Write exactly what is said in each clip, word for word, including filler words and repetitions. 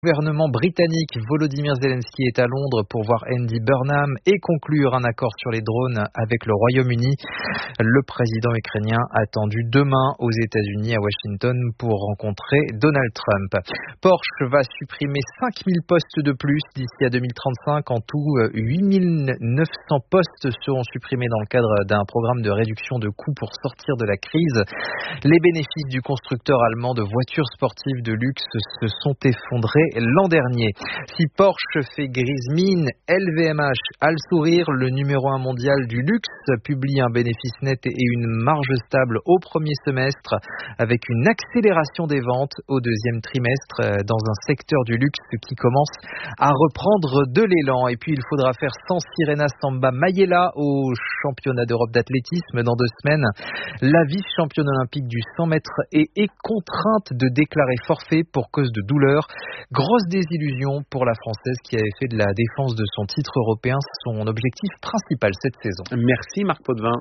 Le gouvernement britannique Volodymyr Zelensky est à Londres pour voir Andy Burnham et conclure un accord sur les drones avec le Royaume-Uni. Le président ukrainien attendu demain aux États-Unis à Washington pour rencontrer Donald Trump. Porsche va supprimer cinq mille postes de plus d'ici à deux mille trente-cinq. En tout, huit mille neuf cents postes seront supprimés dans le cadre d'un programme de réduction de coûts pour sortir de la crise. Les bénéfices du constructeur allemand de voitures sportives de luxe se sont effondrés l'an dernier. Si Porsche fait grise mine, L V M H a le sourire. Le numéro un mondial du luxe publie un bénéfice net et une marge stable au premier semestre avec une accélération des ventes au deuxième trimestre dans un secteur du luxe qui commence à reprendre de l'élan. Et puis il faudra faire sans Sirena Samba Mayela au championnat d'Europe d'athlétisme dans deux semaines. La vice-championne olympique du cent mètres est, est contrainte de déclarer forfait pour cause de douleur. Grosse désillusion pour la Française qui avait fait de la défense de son titre européen son objectif principal cette saison. Merci Marc Potvin.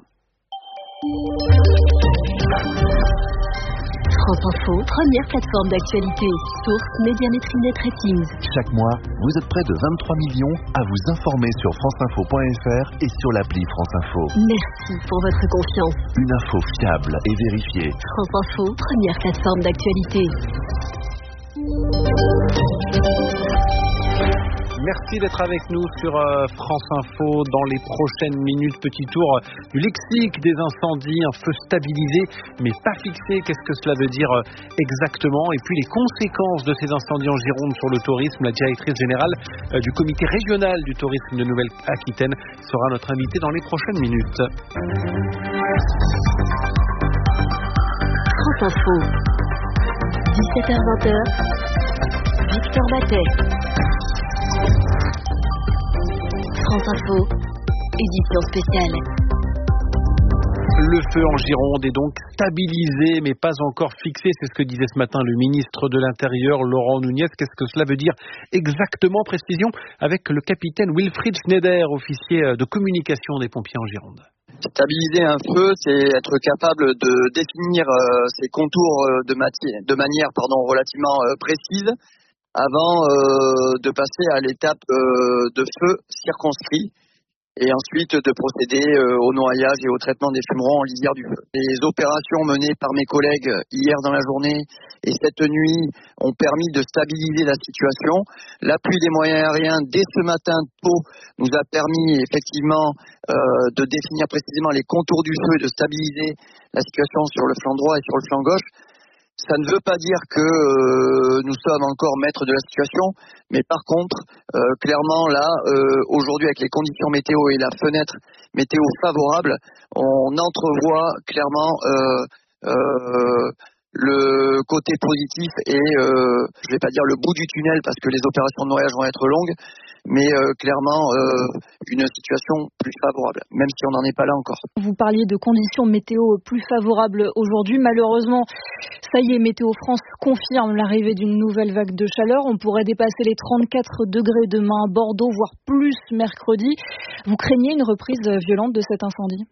France Info, première plateforme d'actualité. Source Médiamétrie Net Ratings. Chaque mois, vous êtes près de vingt-trois millions à vous informer sur franceinfo point f r et sur l'appli France Info. Merci pour votre confiance. Une info fiable et vérifiée. France Info, première plateforme d'actualité. Merci d'être avec nous sur euh, France Info. Dans les prochaines minutes, petit tour du lexique des incendies, un feu stabilisé mais pas fixé. Qu'est-ce que cela veut dire euh, exactement? Et puis les conséquences de ces incendies en Gironde sur le tourisme. La directrice générale euh, du comité régional du tourisme de Nouvelle-Aquitaine sera notre invitée dans les prochaines minutes. France Info, dix-sept heures vingt, Victor Matet. France Info, édition spéciale. Le feu en Gironde est donc stabilisé mais pas encore fixé. C'est ce que disait ce matin le ministre de l'Intérieur, Laurent Nunez. Qu'est-ce que cela veut dire exactement? Précision avec le capitaine Wilfried Schneider, officier de communication des pompiers en Gironde. Stabiliser un feu, c'est être capable de définir euh, ses contours de, matière, de manière pardon, relativement euh, précise avant euh, de passer à l'étape euh, de feu circonscrit et ensuite de procéder euh, au noyage et au traitement des fumerons en lisière du feu. Les opérations menées par mes collègues hier dans la journée et cette nuit ont permis de stabiliser la situation. L'appui des moyens aériens dès ce matin tôt nous a permis effectivement euh, de définir précisément les contours du feu et de stabiliser la situation sur le flanc droit et sur le flanc gauche. Ça ne veut pas dire que euh, nous sommes encore maîtres de la situation, mais par contre, euh, clairement là, euh, aujourd'hui avec les conditions météo et la fenêtre météo favorable, on entrevoit clairement euh, euh, le côté positif et euh, je ne vais pas dire le bout du tunnel parce que les opérations de noyage vont être longues, mais euh, clairement euh, une situation plus favorable, même si on n'en est pas là encore. Vous parliez de conditions météo plus favorables aujourd'hui. Malheureusement, ça y est, Météo France confirme l'arrivée d'une nouvelle vague de chaleur. On pourrait dépasser les trente-quatre degrés demain à Bordeaux, voire plus mercredi. Vous craignez une reprise violente de cet incendie?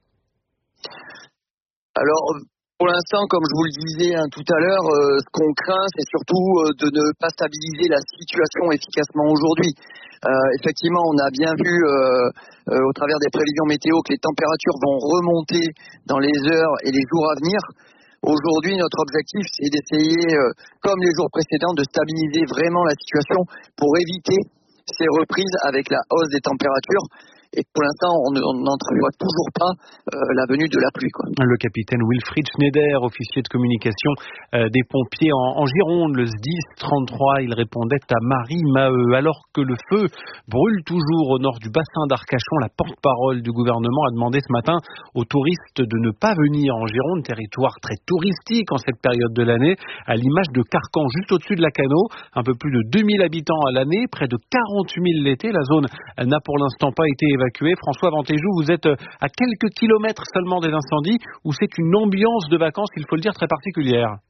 Alors, pour l'instant, comme je vous le disais hein, tout à l'heure, euh, ce qu'on craint, c'est surtout euh, de ne pas stabiliser la situation efficacement aujourd'hui. Euh, effectivement, on a bien vu euh, euh, au travers des prévisions météo que les températures vont remonter dans les heures et les jours à venir. Aujourd'hui, notre objectif, c'est d'essayer, euh, comme les jours précédents, de stabiliser vraiment la situation pour éviter ces reprises avec la hausse des températures. Et pour l'instant, on n'entrevoit toujours pas euh, la venue de la pluie, quoi. Le capitaine Wilfried Schneider, officier de communication euh, des pompiers en, en Gironde, le S D I S trente-trois, il répondait à Marie Maheu. Alors que le feu brûle toujours au nord du bassin d'Arcachon, la porte-parole du gouvernement a demandé ce matin aux touristes de ne pas venir en Gironde, territoire très touristique en cette période de l'année, à l'image de Carcan, juste au-dessus de Lacanau, un peu plus de deux mille habitants à l'année, près de quarante-huit mille l'été. La zone n'a pour l'instant pas été évacué. François Ventéjou, vous êtes à quelques kilomètres seulement des incendies où c'est une ambiance de vacances, il faut le dire, très particulière.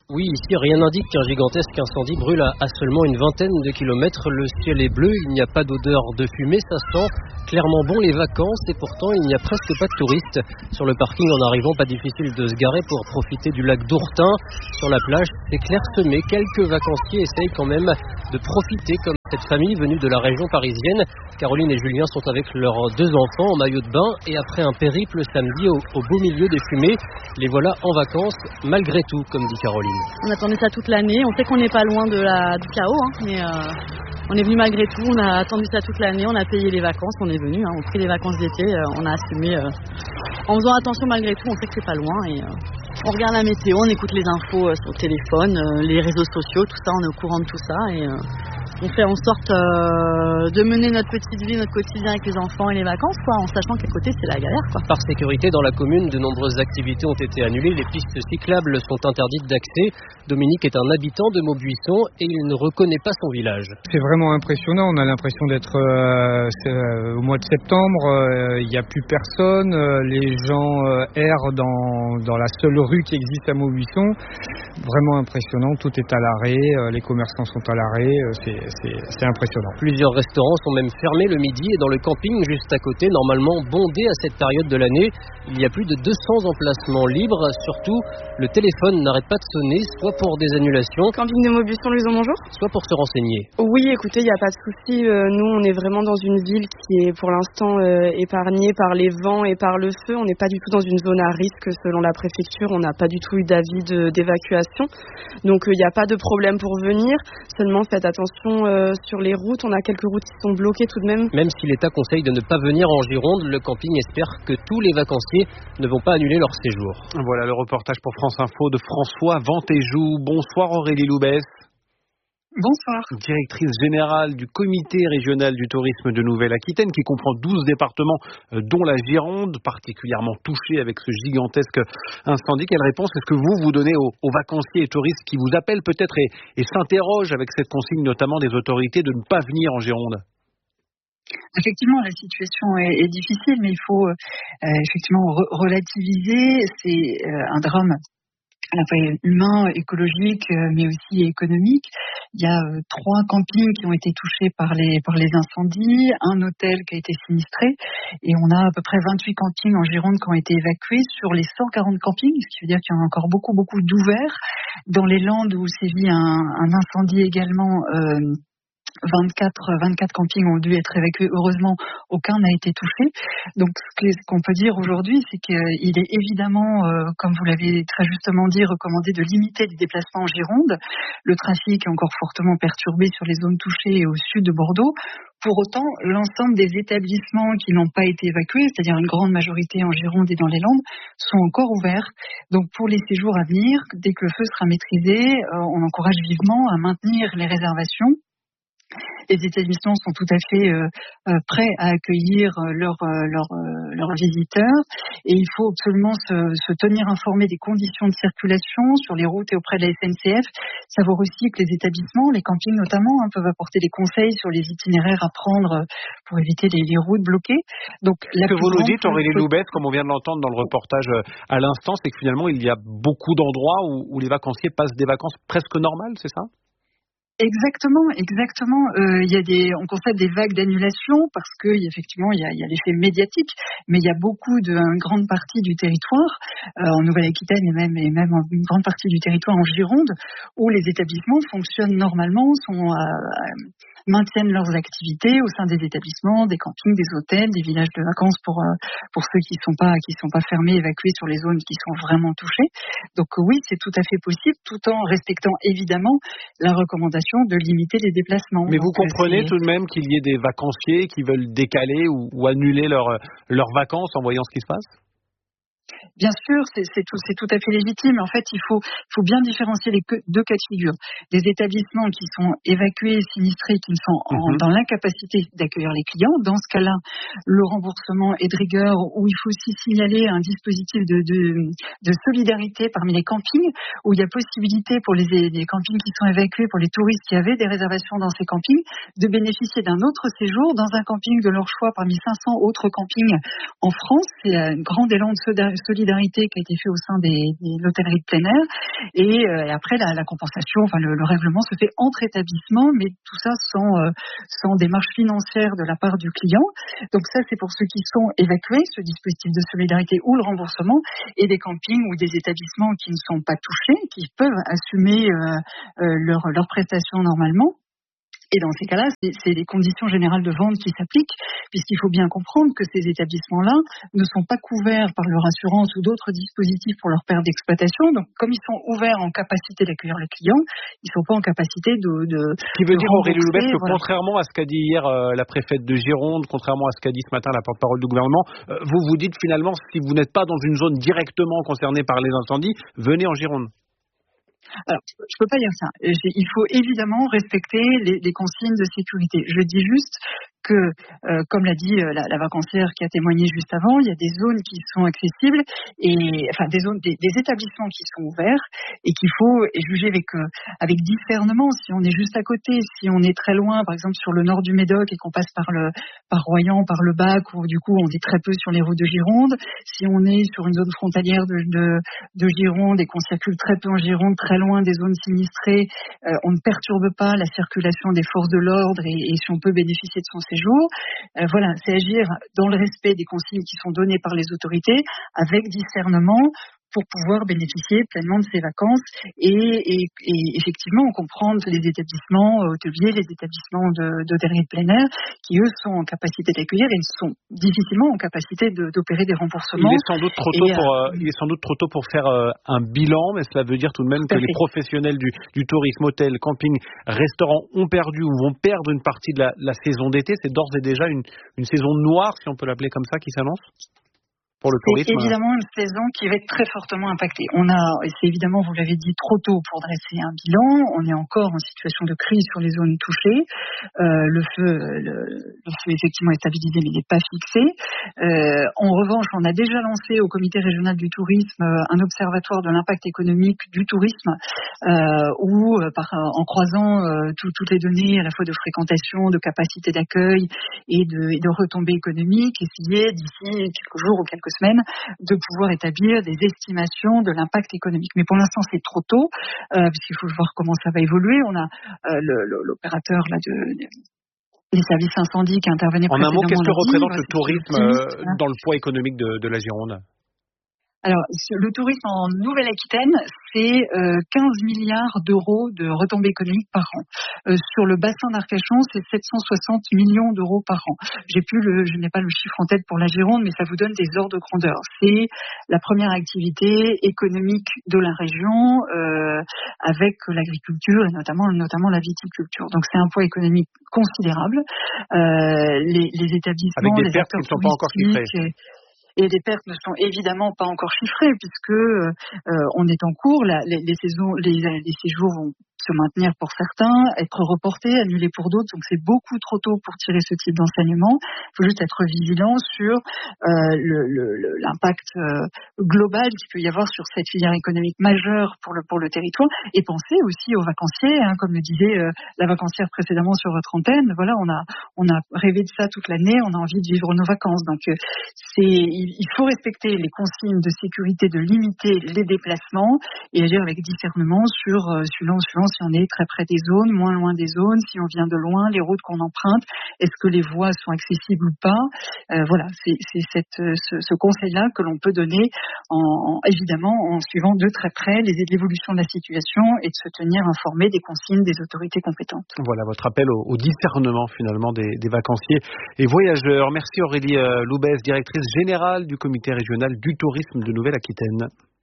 Oui, ici, rien n'indique qu'un gigantesque incendie brûle à, à seulement une vingtaine de kilomètres. Le ciel est bleu, il n'y a pas d'odeur de fumée, ça sent clairement bon les vacances et pourtant il n'y a presque pas de touristes. Sur le parking en arrivant, pas difficile de se garer pour profiter du lac d'Ourtin. Sur la plage, c'est clairsemé, quelques vacanciers essayent quand même de profiter comme cette famille venue de la région parisienne. Caroline et Julien sont avec leurs deux enfants en maillot de bain et après un périple samedi au, au beau milieu des fumées, les voilà en vacances malgré tout, comme dit Caroline. On attendait ça toute l'année, on sait qu'on n'est pas loin de la, du chaos, hein, mais euh, on est venu malgré tout, on a attendu ça toute l'année, on a payé les vacances, on est venu, hein, on a pris les vacances d'été, euh, on a assumé euh, en faisant attention malgré tout, on sait que c'est pas loin et euh, on regarde la météo, on écoute les infos euh, sur le téléphone, euh, les réseaux sociaux, tout ça, on est au courant de tout ça et euh, on fait en sorte euh, de mener notre petite vie, notre quotidien avec les enfants et les vacances, quoi, en sachant qu'à côté c'est la galère, quoi. Par sécurité, dans la commune, de nombreuses activités ont été annulées. Les pistes cyclables sont interdites d'accès. Dominique est un habitant de Maubuisson et il ne reconnaît pas son village. C'est vraiment impressionnant. On a l'impression d'être euh, euh, au mois de septembre. Euh, il n'y a plus personne. Euh, les gens euh, errent dans, dans la seule rue qui existe à Maubuisson. Vraiment impressionnant. Tout est à l'arrêt. Euh, les commerçants sont à l'arrêt. Euh, c'est C'est, c'est impressionnant. Plusieurs restaurants sont même fermés le midi et dans le camping juste à côté, normalement bondé à cette période de l'année, il y a plus de deux cents emplacements libres. Surtout, le téléphone n'arrête pas de sonner, soit pour des annulations, camping de Maubuisson, Louison, bonjour. Soit pour se renseigner. Oui, écoutez, il n'y a pas de souci. Euh, nous, on est vraiment dans une ville qui est pour l'instant euh, épargnée par les vents et par le feu. On n'est pas du tout dans une zone à risque selon la préfecture. On n'a pas du tout eu d'avis de, d'évacuation. Donc, il euh, n'y a pas de problème pour venir. Seulement, faites attention Euh, sur les routes, on a quelques routes qui sont bloquées tout de même. Même si l'État conseille de ne pas venir en Gironde, le camping espère que tous les vacanciers ne vont pas annuler leur séjour. Voilà le reportage pour France Info de François Ventéjou. Bonsoir Aurélie Loubès. Bonsoir. Directrice générale du comité régional du tourisme de Nouvelle-Aquitaine qui comprend douze départements dont la Gironde, particulièrement touchée avec ce gigantesque incendie. Quelle réponse est-ce que vous vous donnez aux, aux vacanciers et touristes qui vous appellent peut-être et, et s'interrogent avec cette consigne notamment des autorités de ne pas venir en Gironde? Effectivement, la situation est, est difficile, mais il faut euh, effectivement re- relativiser. C'est euh, un drame à la fois humain, écologique, mais aussi économique. Il y a euh, trois campings qui ont été touchés par les par les incendies, un hôtel qui a été sinistré, et on a à peu près vingt-huit campings en Gironde qui ont été évacués sur les cent quarante campings, ce qui veut dire qu'il y en a encore beaucoup beaucoup d'ouverts. Dans les Landes où sévit un, un incendie également, euh, vingt-quatre, vingt-quatre campings ont dû être évacués. Heureusement, aucun n'a été touché. Donc, ce qu'on peut dire aujourd'hui, c'est qu'il est évidemment, euh, comme vous l'avez très justement dit, recommandé de limiter les déplacements en Gironde. Le trafic est encore fortement perturbé sur les zones touchées et au sud de Bordeaux. Pour autant, l'ensemble des établissements qui n'ont pas été évacués, c'est-à-dire une grande majorité en Gironde et dans les Landes, sont encore ouverts. Donc, pour les séjours à venir, dès que le feu sera maîtrisé, euh, on encourage vivement à maintenir les réservations. Les établissements sont tout à fait euh, euh, prêts à accueillir leurs leur, euh, leur visiteurs et il faut absolument se, se tenir informé des conditions de circulation sur les routes et auprès de la S N C F. Savoir aussi que les établissements, les campings notamment, hein, peuvent apporter des conseils sur les itinéraires à prendre pour éviter les, les routes bloquées. Donc, la Ce que vous nous dites, Aurélie faut... Loubès, comme on vient de l'entendre dans le reportage à l'instant, c'est que finalement, il y a beaucoup d'endroits où, où les vacanciers passent des vacances presque normales, c'est ça ? Exactement, exactement. Euh, il y a des, on constate des vagues d'annulation parce que effectivement il y a, il y a l'effet médiatique, mais il y a beaucoup de, une grande partie du territoire euh, en Nouvelle-Aquitaine et même et même en une grande partie du territoire en Gironde où les établissements fonctionnent normalement, sont euh, maintiennent leurs activités au sein des établissements, des campings, des hôtels, des villages de vacances pour euh, pour ceux qui sont pas qui sont pas fermés, évacués sur les zones qui sont vraiment touchées. Donc oui, c'est tout à fait possible, tout en respectant évidemment la recommandation de limiter les déplacements. Mais vous Donc, comprenez c'est... tout de même qu'il y ait des vacanciers qui veulent décaler ou, ou annuler leur, leurs vacances en voyant ce qui se passe ? Bien sûr, c'est, c'est, tout, c'est tout à fait légitime. En fait, il faut, il faut bien différencier les deux cas de figure. Des établissements qui sont évacués, sinistrés, qui sont en, mm-hmm. dans l'incapacité d'accueillir les clients. Dans ce cas-là, le remboursement est de rigueur, où il faut aussi signaler un dispositif de, de, de solidarité parmi les campings, où il y a possibilité pour les, les campings qui sont évacués, pour les touristes qui avaient des réservations dans ces campings, de bénéficier d'un autre séjour dans un camping de leur choix parmi cinq cents autres campings en France. C'est un grand élan de solidarité qui a été fait au sein des, des l'hôtellerie de plein air. Et, euh, et après, la, la compensation, enfin le, le règlement se fait entre établissements, mais tout ça sans, euh, sans démarche financière de la part du client. Donc ça, c'est pour ceux qui sont évacués, ce dispositif de solidarité ou le remboursement, et des campings ou des établissements qui ne sont pas touchés, qui peuvent assumer euh, euh, leurs leur prestations normalement. Et dans ces cas-là, c'est, c'est les conditions générales de vente qui s'appliquent, puisqu'il faut bien comprendre que ces établissements-là ne sont pas couverts par leur assurance ou d'autres dispositifs pour leur perte d'exploitation. Donc, comme ils sont ouverts en capacité d'accueillir les clients, ils ne sont pas en capacité de... de ce qui veut de dire, Aurélie Loubès, que voilà. contrairement à ce qu'a dit hier euh, la préfète de Gironde, contrairement à ce qu'a dit ce matin la porte-parole du gouvernement, euh, vous vous dites finalement, si vous n'êtes pas dans une zone directement concernée par les incendies, venez en Gironde. Alors, je ne peux pas dire ça. Il faut évidemment respecter les, les consignes de sécurité. Je dis juste que, euh, comme l'a dit euh, la, la vacancière qui a témoigné juste avant, il y a des zones qui sont accessibles, et enfin des zones, des, des établissements qui sont ouverts, et qu'il faut juger avec euh, avec discernement. Si on est juste à côté, si on est très loin, par exemple sur le nord du Médoc et qu'on passe par le par Royan, par le Bac, où du coup on est très peu sur les routes de Gironde. Si on est sur une zone frontalière de de, de Gironde et qu'on circule très peu en Gironde, très loin des zones sinistrées, euh, on ne perturbe pas la circulation des forces de l'ordre, et, et si on peut bénéficier de son séjour, euh, voilà, c'est agir dans le respect des consignes qui sont données par les autorités, avec discernement, pour pouvoir bénéficier pleinement de ces vacances et, et, et effectivement comprendre les établissements hôteliers, les établissements de, d'hôtellerie de plein air, qui eux sont en capacité d'accueillir et sont difficilement en capacité de, d'opérer des remboursements. Il est sans doute trop tôt et, pour, euh, euh, il est sans doute trop tôt pour faire euh, un bilan, mais cela veut dire tout de même que les professionnels du, du tourisme, hôtel, camping, restaurant ont perdu ou vont perdre une partie de la, la saison d'été. C'est d'ores et déjà une, une saison noire, si on peut l'appeler comme ça, qui s'annonce pour le tourisme. C'est évidemment une saison qui va être très fortement impactée. On a, et c'est évidemment, vous l'avez dit, trop tôt pour dresser un bilan. On est encore en situation de crise sur les zones touchées. Euh, le feu, le, le feu effectivement est stabilisé, mais il n'est pas fixé. Euh, en revanche, on a déjà lancé au Comité régional du tourisme euh, un observatoire de l'impact économique du tourisme, euh, où, euh, par, en croisant euh, tout, toutes les données à la fois de fréquentation, de capacité d'accueil et de, et de retombées économiques, essayer d'ici quelques jours ou quelques semaines de pouvoir établir des estimations de l'impact économique. Mais pour l'instant, c'est trop tôt, euh, puisqu'il faut voir comment ça va évoluer. On a euh, le, le, l'opérateur là de, de des services incendies qui intervenait précédemment. En un mot, qu'est-ce que représente dit, le tourisme euh, dans le poids économique de, de la Gironde ? Alors, le tourisme en Nouvelle-Aquitaine, c'est euh, quinze milliards d'euros de retombées économiques par an. Euh, sur le bassin d'Arcachon, c'est sept cent soixante millions d'euros par an. J'ai plus le, je n'ai pas le chiffre en tête pour la Gironde, mais ça vous donne des ordres de grandeur. C'est la première activité économique de la région, euh, avec l'agriculture et notamment, notamment la viticulture. Donc, c'est un poids économique considérable. Euh, les, les établissements, avec des les pertes qui ne sont pas encore chiffrées. Et, Et les pertes ne sont évidemment pas encore chiffrées, puisque euh, on est en cours. La, les, les, saisons, les, les séjours vont se maintenir pour certains, être reportés, annulés pour d'autres. Donc c'est beaucoup trop tôt pour tirer ce type d'enseignement. Il faut juste être vigilant sur euh, le, le, l'impact euh, global qu'il peut y avoir sur cette filière économique majeure pour le, pour le territoire. Et penser aussi aux vacanciers, hein, comme le disait euh, la vacancière précédemment sur votre antenne. Voilà, on a, on a rêvé de ça toute l'année. On a envie de vivre nos vacances. Donc euh, c'est il faut respecter les consignes de sécurité, de limiter les déplacements et agir avec discernement sur euh, suivant, suivant si on est très près des zones, moins loin des zones, si on vient de loin, les routes qu'on emprunte, est-ce que les voies sont accessibles ou pas. Euh, voilà, c'est, c'est cette, ce, ce conseil-là que l'on peut donner en, en, évidemment en suivant de très près les, l'évolution de la situation et de se tenir informé des consignes des autorités compétentes. Voilà votre appel au, au discernement finalement des, des vacanciers et voyageurs. Merci Aurélie euh, Loubès, directrice générale du comité régional du tourisme de Nouvelle-Aquitaine.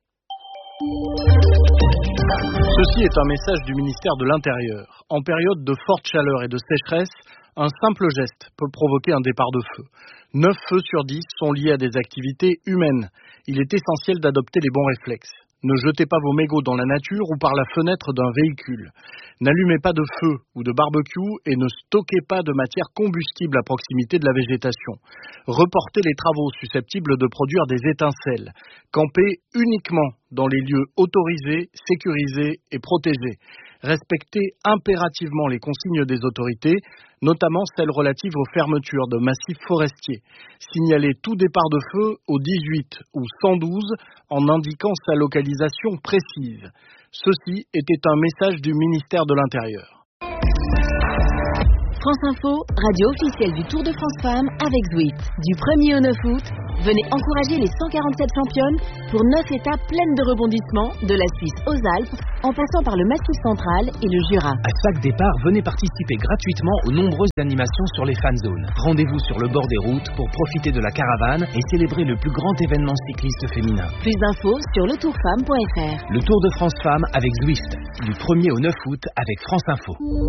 Ceci est un message du ministère de l'Intérieur. En période de forte chaleur et de sécheresse, un simple geste peut provoquer un départ de feu. neuf feux sur dix sont liés à des activités humaines. Il est essentiel d'adopter les bons réflexes. Ne jetez pas vos mégots dans la nature ou par la fenêtre d'un véhicule. N'allumez pas de feu ou de barbecue et ne stockez pas de matière combustible à proximité de la végétation. Reportez les travaux susceptibles de produire des étincelles. Campez uniquement dans les lieux autorisés, sécurisés et protégés. Respectez impérativement les consignes des autorités. notamment celles relatives aux fermetures de massifs forestiers. Signaler tout départ de feu au dix-huit ou cent douze en indiquant sa localisation précise. Ceci était un message du ministère de l'Intérieur. France Info, radio officielle du Tour de France Femmes avec Zwift. Du premier au neuf août, venez encourager les cent quarante-sept championnes pour neuf étapes pleines de rebondissements, de la Suisse aux Alpes, en passant par le Massif central et le Jura. À chaque départ, venez participer gratuitement aux nombreuses animations sur les fan zones. Rendez-vous sur le bord des routes pour profiter de la caravane et célébrer le plus grand événement cycliste féminin. Plus d'infos sur le tour femme point f r. Le Tour de France Femmes avec Zwift, du premier au neuf août avec France Info.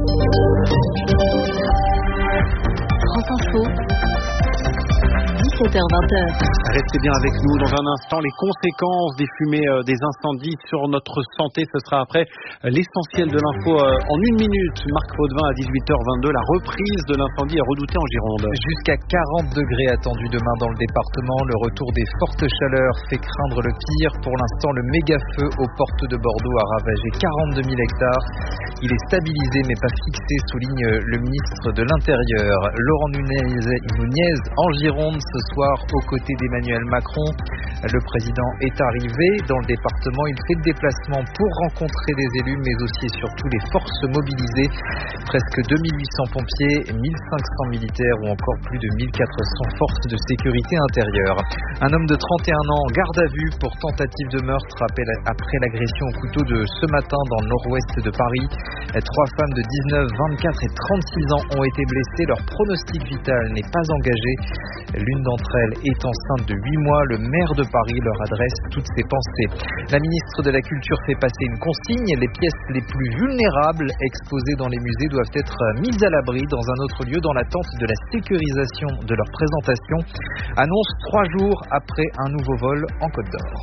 France Info, dix-sept heures vingt. Restez bien avec nous dans un instant. Les conséquences des fumées euh, des incendies sur notre santé, ce sera après euh, l'essentiel de l'info euh, en une minute. Marc Faudevin à dix-huit heures vingt-deux. La reprise de l'incendie est redoutée en Gironde. Jusqu'à quarante degrés attendus demain dans le département. Le retour des fortes chaleurs fait craindre le pire. Pour l'instant, le méga-feu aux portes de Bordeaux a ravagé quarante-deux mille hectares. Il est stabilisé mais pas fixé, souligne le ministre de l'Intérieur. Laurent Nunez, Nunez en Gironde ce soir aux côtés d'Emmanuel Macron. Le président est arrivé dans le département. Il fait le déplacement pour rencontrer des élus mais aussi et surtout les forces mobilisées. Presque deux mille huit cents pompiers, mille cinq cents militaires ou encore plus de mille quatre cents forces de sécurité intérieure. Un homme de trente et un ans en garde à vue pour tentative de meurtre après l'agression au couteau de ce matin dans le nord-ouest de Paris. Trois femmes de dix-neuf, vingt-quatre et trente-six ans ont été blessées. Leur pronostic vital n'est pas engagé. L'une d'entre elles est enceinte de huit mois. Le maire de Paris leur adresse toutes ses pensées. La ministre de la Culture fait passer une consigne. Les pièces les plus vulnérables exposées dans les musées doivent être mises à l'abri dans un autre lieu dans l'attente de la sécurisation de leur présentation. Annonce trois jours après un nouveau vol en Côte d'Or.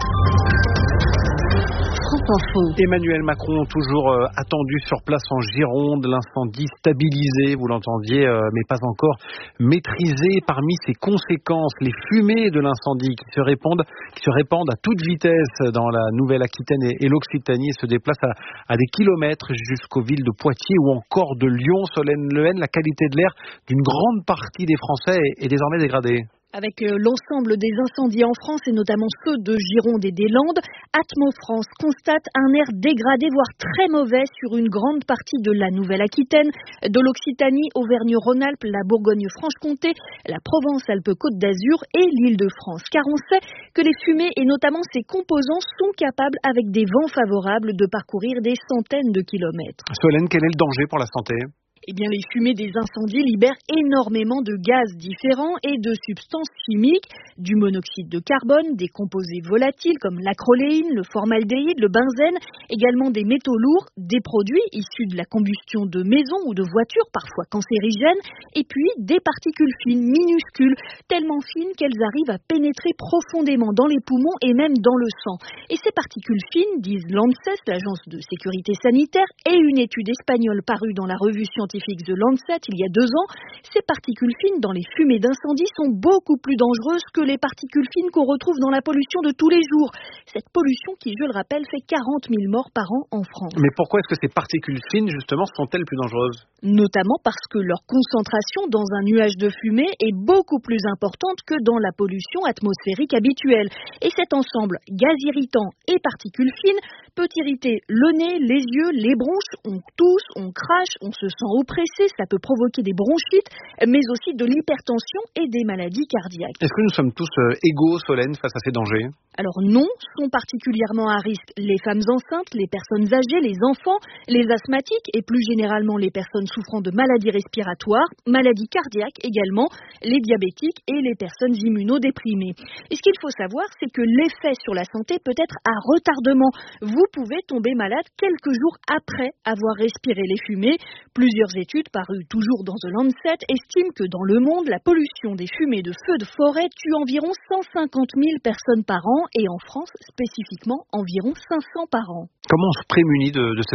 Emmanuel Macron, toujours euh, attendu sur place en Gironde, l'incendie stabilisé, vous l'entendiez, euh, mais pas encore maîtrisé. Parmi ses conséquences, les fumées de l'incendie qui se répandent, qui se répandent à toute vitesse dans la Nouvelle-Aquitaine et, et l'Occitanie et se déplacent à, à des kilomètres jusqu'aux villes de Poitiers ou encore de Lyon. Solène Lehen, la qualité de l'air d'une grande partie des Français est, est désormais dégradée. Avec l'ensemble des incendies en France et notamment ceux de Gironde et des Landes, Atmo France constate un air dégradé, voire très mauvais sur une grande partie de la Nouvelle-Aquitaine, de l'Occitanie, Auvergne-Rhône-Alpes, la Bourgogne-Franche-Comté, la Provence-Alpes-Côte d'Azur et l'Île-de-France. Car on sait que les fumées et notamment ses composants sont capables, avec des vents favorables, de parcourir des centaines de kilomètres. Solène, quel est le danger pour la santé ? Eh bien, les fumées des incendies libèrent énormément de gaz différents et de substances chimiques, du monoxyde de carbone, des composés volatiles comme l'acroléine, le formaldéhyde, le benzène, également des métaux lourds, des produits issus de la combustion de maisons ou de voitures, parfois cancérigènes, et puis des particules fines, minuscules, tellement fines qu'elles arrivent à pénétrer profondément dans les poumons et même dans le sang. Et ces particules fines, disent l'ANSES, l'agence de sécurité sanitaire, et une étude espagnole parue dans la revue scientifique The Lancet il y a deux ans, ces particules fines dans les fumées d'incendie sont beaucoup plus dangereuses que les particules fines qu'on retrouve dans la pollution de tous les jours. Cette pollution qui, je le rappelle, fait quarante mille morts par an en France. Mais pourquoi est-ce que ces particules fines, justement, sont-elles plus dangereuses ? Notamment parce que leur concentration dans un nuage de fumée est beaucoup plus importante que dans la pollution atmosphérique habituelle. Et cet ensemble, gaz irritant et particules fines, peut irriter le nez, les yeux, les bronches, on tousse, on crache, on se sent oppressé, ça peut provoquer des bronchites, mais aussi de l'hypertension et des maladies cardiaques. Est-ce que nous sommes tous euh, égaux, Solène, face à ces dangers ? Alors non, sont particulièrement à risque les femmes enceintes, les personnes âgées, les enfants, les asthmatiques et plus généralement les personnes souffrant de maladies respiratoires, maladies cardiaques également, les diabétiques et les personnes immunodéprimées. Et ce qu'il faut savoir, c'est que l'effet sur la santé peut être à retardement. Vous pouvez tomber malade quelques jours après avoir respiré les fumées. Plusieurs études parues toujours dans The Lancet estiment que dans le monde, la pollution des fumées de feux de forêt tue environ cent cinquante mille personnes par an et en France, spécifiquement, environ cinq cents par an. Comment on se prémunit de, de cette pollution ?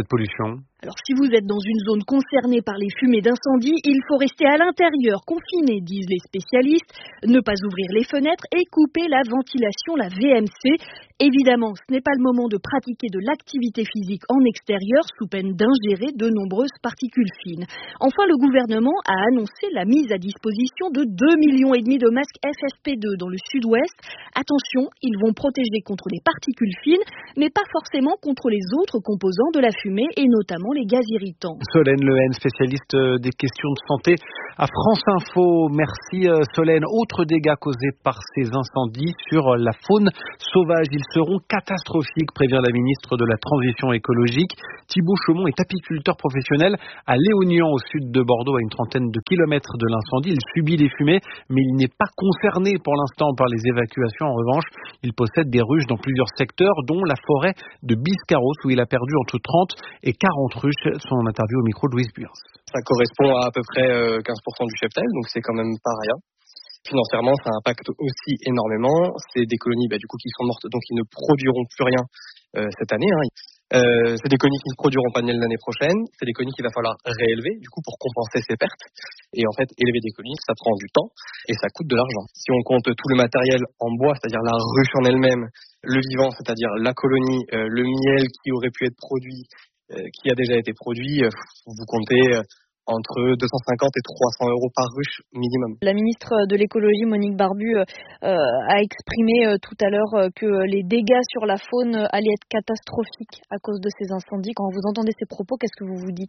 Alors si vous êtes dans une zone concernée par les fumées d'incendie, il faut rester à l'intérieur, confiné, disent les spécialistes, ne pas ouvrir les fenêtres et couper la ventilation, la V M C. Évidemment, ce n'est pas le moment de pratiquer de l'activité physique en extérieur sous peine d'ingérer de nombreuses particules fines. Enfin, le gouvernement a annoncé la mise à disposition de deux millions et demi de masques F F P deux dans le sud-ouest. Attention, ils vont protéger contre les particules fines, mais pas forcément contre les autres composants de la fumée et notamment les gaz irritants. Solène Lehen, spécialiste des questions de santé à France Info. Merci Solène. Autres dégâts causés par ces incendies sur la faune sauvage. Ils seront catastrophiques, prévient la ministre de la Transition écologique. Thibaut Chaumont est apiculteur professionnel à Léognan, au sud de Bordeaux, à une trentaine de kilomètres de l'incendie. Il subit les fumées, mais il n'est pas concerné pour l'instant par les évacuations. En revanche, il possède des ruches dans plusieurs secteurs, dont la forêt de Biscarrosse, où il a perdu entre trente et quarante ruches. Son interview au micro de Louise Buyens. Ça correspond à à peu près quinze pour cent du cheptel, donc c'est quand même pas rien. Financièrement, ça impacte aussi énormément. C'est des colonies bah, du coup qui sont mortes, donc ils ne produiront plus rien euh, cette année. Hein. Euh, c'est des colonies qui ne produiront pas de miel l'année prochaine. C'est des colonies qu'il va falloir réélever du coup pour compenser ces pertes. Et en fait, élever des colonies, ça prend du temps et ça coûte de l'argent. Si on compte tout le matériel en bois, c'est-à-dire la ruche en elle-même, le vivant, c'est-à-dire la colonie, euh, le miel qui aurait pu être produit, euh, qui a déjà été produit, euh, vous comptez euh, entre deux cent cinquante et trois cents euros par ruche minimum. La ministre de l'écologie, Monique Barbu, euh, a exprimé euh, tout à l'heure euh, que les dégâts sur la faune euh, allaient être catastrophiques à cause de ces incendies. Quand vous entendez ces propos, qu'est-ce que vous vous dites ?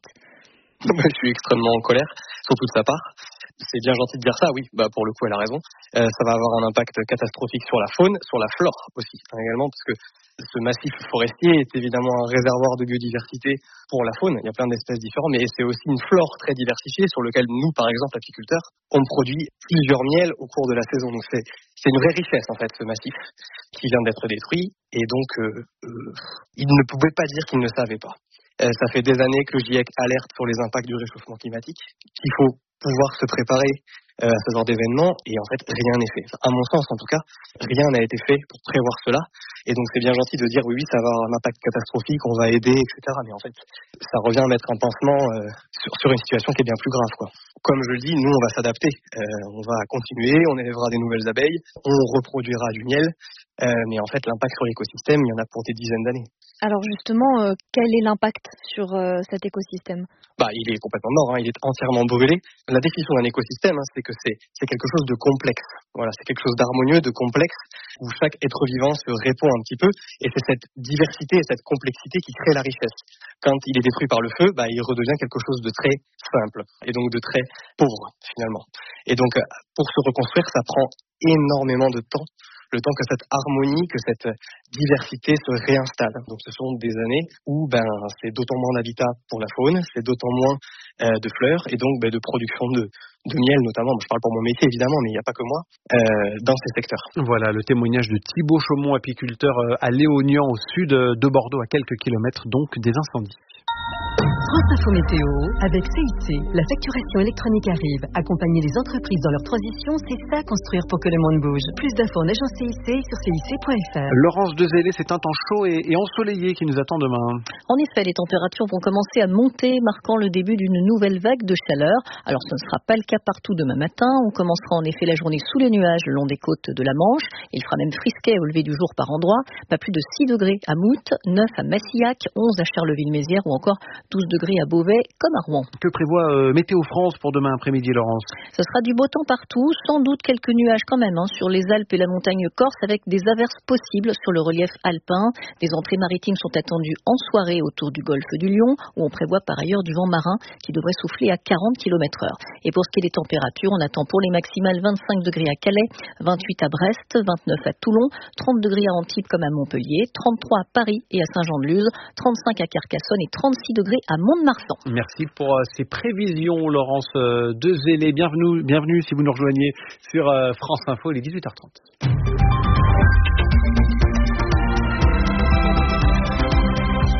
Je suis extrêmement en colère, surtout de sa part. C'est bien gentil de dire ça, oui, bah pour le coup elle a raison. Euh, ça va avoir un impact catastrophique sur la faune, sur la flore aussi, hein, également, parce que ce massif forestier est évidemment un réservoir de biodiversité pour la faune. Il y a plein d'espèces différentes, mais c'est aussi une flore très diversifiée sur laquelle nous, par exemple, apiculteurs, on produit plusieurs miels au cours de la saison. Donc c'est, c'est une vraie richesse, en fait, ce massif qui vient d'être détruit. Et donc, euh, euh, ils ne pouvaient pas dire qu'ils ne savaient pas. Euh, ça fait des années que le GIEC alerte sur les impacts du réchauffement climatique, qu'il faut pouvoir se préparer euh, à ce genre d'événement, et en fait rien n'est fait. À mon sens en tout cas, rien n'a été fait pour prévoir cela, et donc c'est bien gentil de dire oui oui ça va avoir un impact catastrophique, on va aider, et cetera. Mais en fait ça revient à mettre un pansement euh, sur, sur une situation qui est bien plus grave, quoi. Comme je le dis, nous on va s'adapter, euh, on va continuer, on élèvera des nouvelles abeilles, on reproduira du miel, euh, mais en fait l'impact sur l'écosystème, il y en a pour des dizaines d'années. Alors justement, euh, quel est l'impact sur euh, cet écosystème ? Bah, il est complètement mort, hein, il est entièrement brûlé. La définition d'un écosystème, hein, c'est que c'est, c'est quelque chose de complexe. Voilà, c'est quelque chose d'harmonieux, de complexe, où chaque être vivant se répond un petit peu, et c'est cette diversité et cette complexité qui crée la richesse. Quand il est détruit par le feu, bah, il redevient quelque chose de très simple, et donc de très pauvre, finalement. Et donc, pour se reconstruire, ça prend énormément de temps, le temps que cette harmonie, que cette diversité se réinstalle. Donc ce sont des années où ben, c'est d'autant moins d'habitat pour la faune, c'est d'autant moins euh, de fleurs, et donc ben, de production de, de miel notamment. Je parle pour mon métier évidemment, mais il n'y a pas que moi, euh, dans ces secteurs. Voilà le témoignage de Thibaut Chaumont, apiculteur à Léognan, au sud de Bordeaux, à quelques kilomètres donc des incendies. France Info Météo, avec C I C, la facturation électronique arrive. Accompagner les entreprises dans leur transition, c'est ça construire pour que le monde bouge. Plus d'infos en agence C I C sur C I C point F R. Laurence Dezélé, c'est un temps chaud et, et ensoleillé qui nous attend demain. En effet, les températures vont commencer à monter, marquant le début d'une nouvelle vague de chaleur. Alors ce ne sera pas le cas partout demain matin. On commencera en effet la journée sous les nuages le long des côtes de la Manche. Il fera même frisquet au lever du jour par endroits. Pas plus de six degrés à Mout, neuf à Massillac, onze à Charleville-Mézières ou encore douze degrés à Beauvais comme à Rouen. Que prévoit euh, Météo France pour demain après-midi, Laurence ? Ce sera du beau temps partout, sans doute quelques nuages quand même hein, sur les Alpes et la montagne corse, avec des averses possibles sur le relief alpin. Des entrées maritimes sont attendues en soirée autour du golfe du Lion, où on prévoit par ailleurs du vent marin qui devrait souffler à quarante kilomètres heure. Et pour ce qui est des températures, on attend pour les maximales vingt-cinq degrés à Calais, vingt-huit à Brest, vingt-neuf à Toulon, trente degrés à Antibes comme à Montpellier, trente-trois à Paris et à Saint-Jean-de-Luz, trente-cinq à Carcassonne et trente-six degrés à Mont-de-Marsan. Merci pour euh, ces prévisions, Laurence euh, Dezélé. Bienvenue, bienvenue si vous nous rejoignez sur euh, France Info, il est dix-huit heures trente.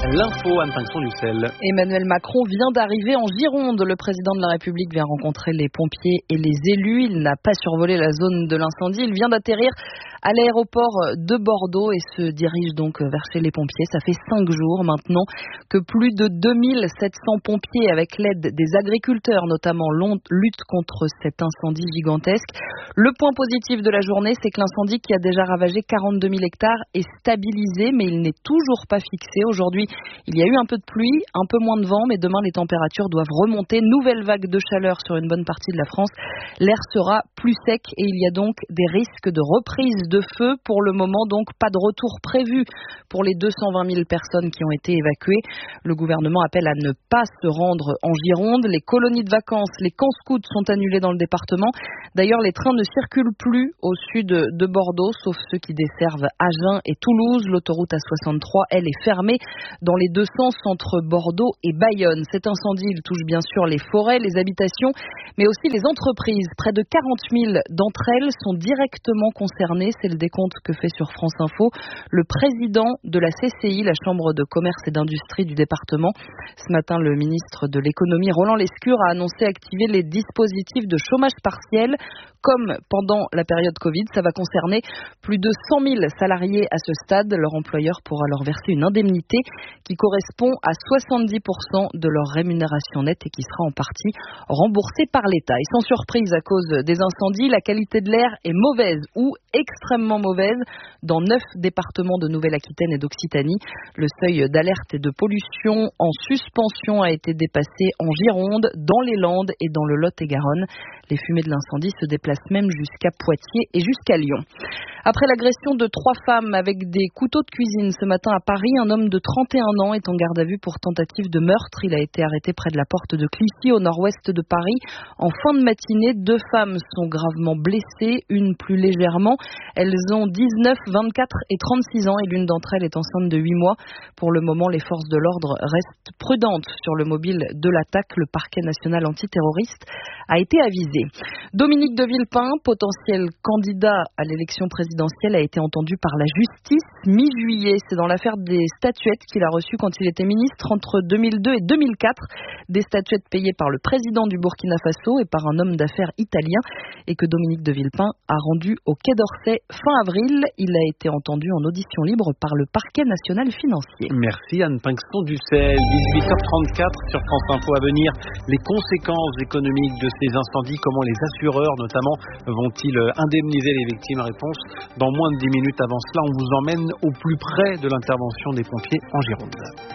L'info, Anne Pinxon-Dussel. Emmanuel Macron vient d'arriver en Gironde. Le président de la République vient rencontrer les pompiers et les élus. Il n'a pas survolé la zone de l'incendie. Il vient d'atterrir à l'aéroport de Bordeaux et se dirige donc vers chez les pompiers. Ça fait cinq jours maintenant que plus de deux mille sept cents pompiers, avec l'aide des agriculteurs notamment, luttent contre cet incendie gigantesque. Le point positif de la journée, c'est que l'incendie qui a déjà ravagé quarante-deux mille hectares est stabilisé, mais il n'est toujours pas fixé. Aujourd'hui, il y a eu un peu de pluie, un peu moins de vent, mais demain, les températures doivent remonter. Nouvelle vague de chaleur sur une bonne partie de la France. L'air sera plus sec et il y a donc des risques de reprise de feu. Pour le moment, donc, pas de retour prévu pour les deux cent vingt mille personnes qui ont été évacuées. Le gouvernement appelle à ne pas se rendre en Gironde. Les colonies de vacances, les camps scouts sont annulés dans le département. D'ailleurs, les trains ne circulent plus au sud de Bordeaux, sauf ceux qui desservent Agen et Toulouse. L'autoroute A soixante-trois, elle, est fermée dans les deux sens entre Bordeaux et Bayonne. Cet incendie, il touche bien sûr les forêts, les habitations, mais aussi les entreprises. Près de quarante mille d'entre elles sont directement concernées. C'est le décompte que fait sur France Info le président de la C C I, la Chambre de commerce et d'industrie du département. Ce matin, le ministre de l'économie, Roland Lescure, a annoncé activer les dispositifs de chômage partiel. Comme pendant la période Covid, ça va concerner plus de cent mille salariés à ce stade. Leur employeur pourra leur verser une indemnité qui correspond à soixante-dix pour cent de leur rémunération nette et qui sera en partie remboursée par l'État. Et sans surprise, à cause des incendies, la qualité de l'air est mauvaise ou extrêmement mauvaise dans neuf départements de Nouvelle-Aquitaine et d'Occitanie. Le seuil d'alerte et de pollution en suspension a été dépassé en Gironde, dans les Landes et dans le Lot-et-Garonne. Les fumées de l'incendie se déplacent même jusqu'à Poitiers et jusqu'à Lyon. Après l'agression de trois femmes avec des couteaux de cuisine ce matin à Paris, un homme de trente et un ans est en garde à vue pour tentative de meurtre. Il a été arrêté près de la porte de Clichy, au nord-ouest de Paris. En fin de matinée, deux femmes sont gravement blessées, une plus légèrement. Elles ont dix-neuf, vingt-quatre et trente-six ans et l'une d'entre elles est enceinte de huit mois. Pour le moment, les forces de l'ordre restent prudentes sur le mobile de l'attaque. Le parquet national antiterroriste a été avisé. Dominique de Villepin, potentiel candidat à l'élection présidentielle, a été entendu par la justice mi-juillet. C'est dans l'affaire des statuettes qu'il a reçues quand il était ministre entre deux mille deux et deux mille quatre. Des statuettes payées par le président du Burkina Faso et par un homme d'affaires italien et que Dominique de Villepin a rendu au Quai d'Orsay fin avril. Il a été entendu en audition libre par le parquet national financier. Merci Anne Pinxon-Dussel. dix-huit heures trente-quatre sur France Info. À venir, les conséquences économiques de ces incendies, comment les assureurs notamment vont-ils indemniser les victimes? Réponse dans moins de dix minutes. Avant cela, on vous emmène au plus près de l'intervention des pompiers en Gironde.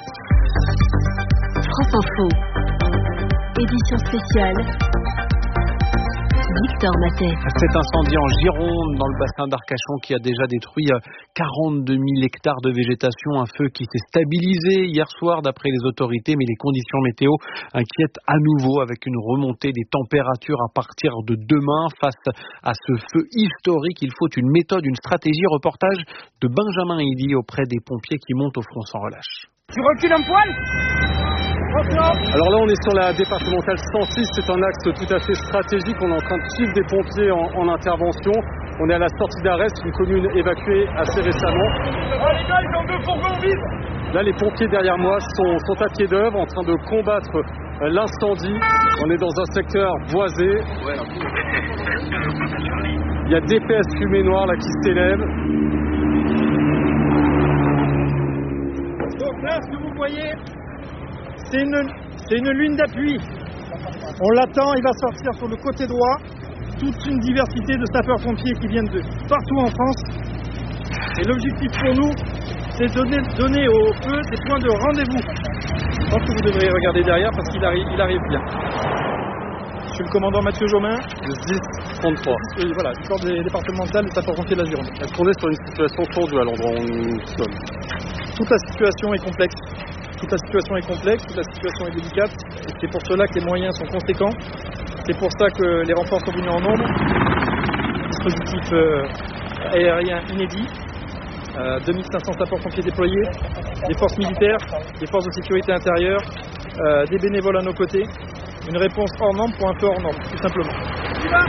France Info, édition spéciale. Victor Matet. Cet incendie en Gironde, dans le bassin d'Arcachon, qui a déjà détruit quarante-deux mille hectares de végétation. Un feu qui s'est stabilisé hier soir d'après les autorités, mais les conditions météo inquiètent à nouveau avec une remontée des températures à partir de demain. Face à ce feu historique, il faut une méthode, une stratégie. Reportage de Benjamin Idi auprès des pompiers qui montent au front sans relâche. Tu recules un poil ? Alors là, on est sur la départementale cent six, c'est un axe tout à fait stratégique. On est en train de suivre des pompiers en, en intervention. On est à la sortie d'Arest, une commune évacuée assez récemment. Ah les gars, ils ont deux fourgons vides. Là, les pompiers derrière moi sont, sont à pied d'œuvre en train de combattre l'incendie. On est dans un secteur boisé. Il y a d'épaisses fumées noires là qui s'élèvent. Donc là, ce que vous voyez, c'est une, c'est une lune d'appui. On l'attend, il va sortir sur le côté droit. Toute une diversité de sapeurs-pompiers qui viennent de partout en France. Et l'objectif pour nous, c'est de donner, donner au feu des points de rendez-vous. Je pense que vous devriez regarder derrière parce qu'il arrive, il arrive bien. Je suis le commandant Mathieu Jomain. Le dix trente-trois. Et voilà, du corps départemental des sapeurs-pompiers de la Gironde. Est-ce qu'on est sur une situation tendue à l'endroit où nous sommes? Toute la situation est complexe. Toute la situation est complexe, toute la situation est délicate. Et c'est pour cela que les moyens sont conséquents. C'est pour ça que les renforts sont venus en nombre. Dispositif euh, aérien inédit. Euh, deux mille cinq cents sapeurs-pompiers déployés. Des forces militaires, des forces de sécurité intérieure, euh, des bénévoles à nos côtés. Une réponse hors norme pour un feu hors norme, tout simplement.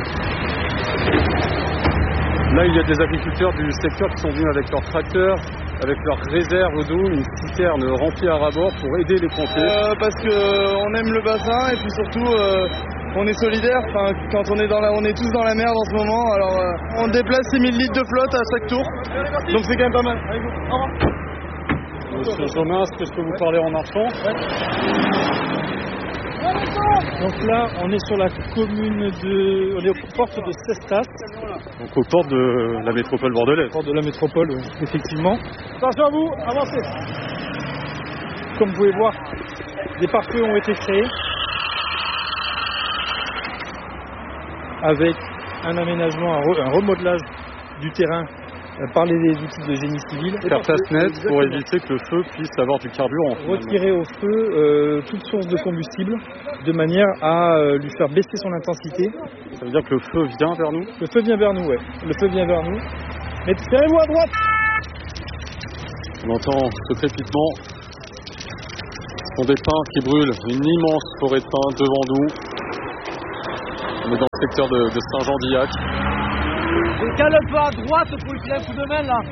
Là, il y a des agriculteurs du secteur qui sont venus avec leurs tracteurs. avec leur réserve d'eau, une citerne remplie à ras-bord pour aider les pompiers. euh, Parce qu'on aime le bassin et puis surtout euh, on est solidaires. Enfin, quand on est, dans la, on est tous dans la merde en ce moment, alors euh, on déplace six mille litres de flotte à chaque tour, donc c'est quand même pas mal. Allez, go. Au revoir. Monsieur Jomin, est-ce que je peux vous parler en marchant? Donc là, on est sur la commune de... On est aux portes de Cestas. Donc aux portes de la métropole bordelaise. Aux portes de la métropole, oui, effectivement. Attention à vous, avancez. Comme vous pouvez voir, des pare-feux ont été créés avec un aménagement, un, re- un remodelage du terrain par les équipes de génie civil. Faire place nette pour éviter que le feu puisse avoir du carburant. Retirer au feu euh, toute source de combustible de manière à euh, lui faire baisser son intensité. Ça veut dire que le feu vient vers nous? Le feu vient vers nous, ouais. Le feu vient vers nous. Mais tirez-vous à droite. On entend ce crépitement. Ce sont des pins qui brûlent. Une immense forêt de pins devant nous. On est dans le secteur de, de Saint-Jean-d'Illac. Décale un peu à droite pour lui filer un coup de main là.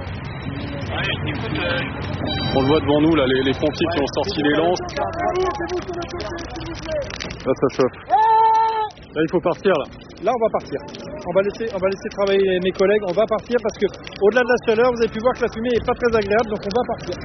On le voit devant nous là, les, les pompiers qui ont sorti les lances. Là ça chauffe. Là il faut partir là. Là on va partir. On va laisser, on va laisser travailler mes collègues. On va partir parce que au-delà de la chaleur, vous avez pu voir que la fumée est pas très agréable, donc on va partir.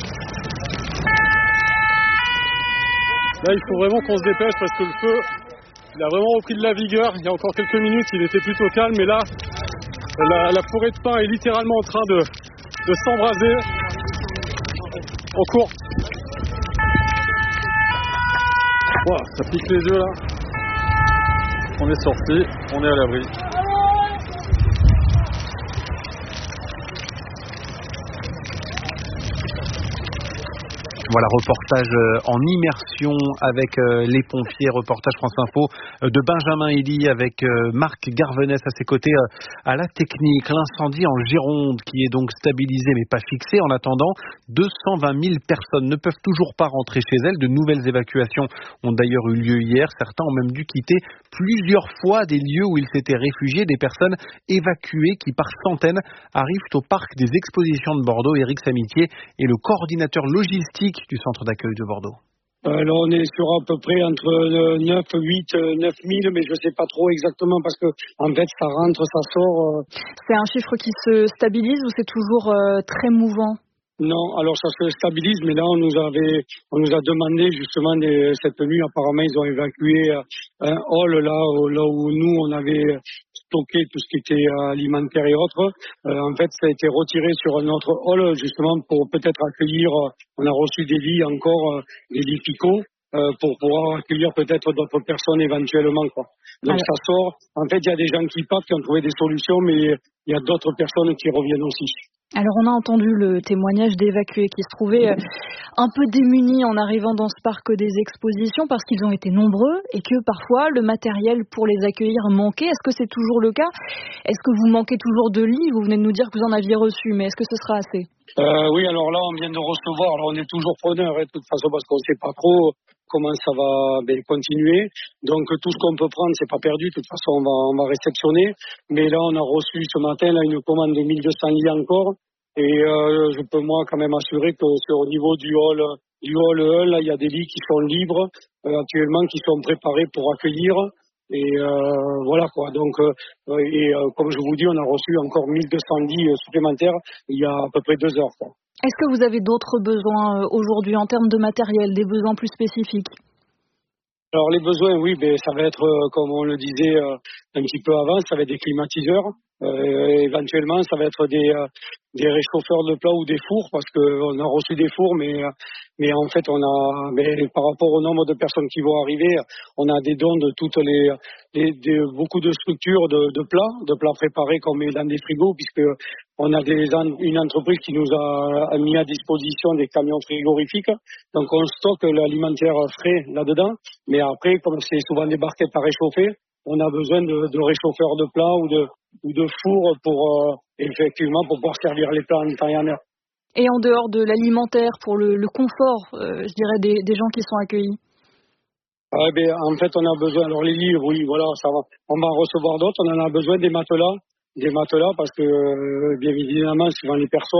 Là il faut vraiment qu'on se dépêche parce que le feu, il a vraiment repris de la vigueur. Il y a encore quelques minutes, il était plutôt calme, mais là, la, la forêt de pins est littéralement en train de, de s'embraser. On court. Wow, ça pique les yeux là. On est sorti, on est à l'abri. Voilà, reportage en immersion avec les pompiers, reportage France Info de Benjamin Elie avec Marc Garvenès à ses côtés à la technique. L'incendie en Gironde qui est donc stabilisé mais pas fixé. En attendant, deux cent vingt mille personnes ne peuvent toujours pas rentrer chez elles. De nouvelles évacuations ont d'ailleurs eu lieu hier. Certains ont même dû quitter plusieurs fois des lieux où ils s'étaient réfugiés. Des personnes évacuées qui par centaines arrivent au parc des expositions de Bordeaux. Éric Samitier est le coordinateur logistique du centre d'accueil de Bordeaux. Euh, là, on est sur à peu près entre neuf, huit, neuf mille, mais je ne sais pas trop exactement parce que, en fait, ça rentre, ça sort. Euh... C'est un chiffre qui se stabilise ou c'est toujours euh, très mouvant? Non, alors ça se stabilise, mais là, on nous avait, on nous a demandé justement des, cette nuit, apparemment, ils ont évacué un hall là, là où nous, on avait stocké tout ce qui était alimentaire et autres. Euh, en fait, ça a été retiré sur un autre hall, justement, pour peut-être accueillir, on a reçu des lits encore, des lits picots, euh, pour pouvoir accueillir peut-être d'autres personnes éventuellement, quoi. Donc alors, ça sort. En fait, il y a des gens qui partent, qui ont trouvé des solutions, mais il y a d'autres personnes qui reviennent aussi. Alors on a entendu le témoignage d'évacués qui se trouvaient un peu démunis en arrivant dans ce parc des expositions parce qu'ils ont été nombreux et que parfois le matériel pour les accueillir manquait. Est-ce que c'est toujours le cas? Est-ce que vous manquez toujours de lits? Vous venez de nous dire que vous en aviez reçu, mais est-ce que ce sera assez? euh, Oui, alors là on vient de recevoir, alors on est toujours preneurs hein, de toute façon parce qu'on ne sait pas trop comment ça va ben, continuer. Donc tout ce qu'on peut prendre, c'est pas perdu. De toute façon, on va, on va réceptionner. Mais là, on a reçu ce matin là, une commande de mille deux cents lits encore. Et euh, je peux moi quand même assurer que c'est au niveau du hall, du hall un, là, il y a des lits qui sont libres euh, actuellement, qui sont préparés pour accueillir. Et euh, voilà quoi. Donc, euh, et euh, comme je vous dis, on a reçu encore mille deux cents lits supplémentaires il y a à peu près deux heures, quoi. Est-ce que vous avez d'autres besoins aujourd'hui en termes de matériel, des besoins plus spécifiques? Alors les besoins, oui, ben, ça va être, euh, comme on le disait euh, un petit peu avant, ça va être des climatiseurs. Euh, éventuellement, ça va être des, euh, des réchauffeurs de plats ou des fours, parce qu'on a reçu des fours, mais, mais en fait, on a, mais par rapport au nombre de personnes qui vont arriver, on a des dons de toutes les, les de, beaucoup de structures de, de plats, de plats préparés qu'on met dans des frigos, puisque on a des, une entreprise qui nous a mis à disposition des camions frigorifiques. Donc, on stocke l'alimentaire frais là-dedans. Mais après, comme c'est souvent des barquettes à réchauffer, on a besoin de, de réchauffeurs de plats ou de, ou de fours pour, euh, effectivement, pour pouvoir servir les plats en temps et en heure. Et en dehors de l'alimentaire, pour le, le confort, euh, je dirais, des, des gens qui sont accueillis? Ah, ben, en fait, on a besoin, alors les lits, oui, voilà, ça va. On va en recevoir d'autres. On en a besoin des matelas. Des matelas parce que, euh, bien évidemment, suivant les personnes,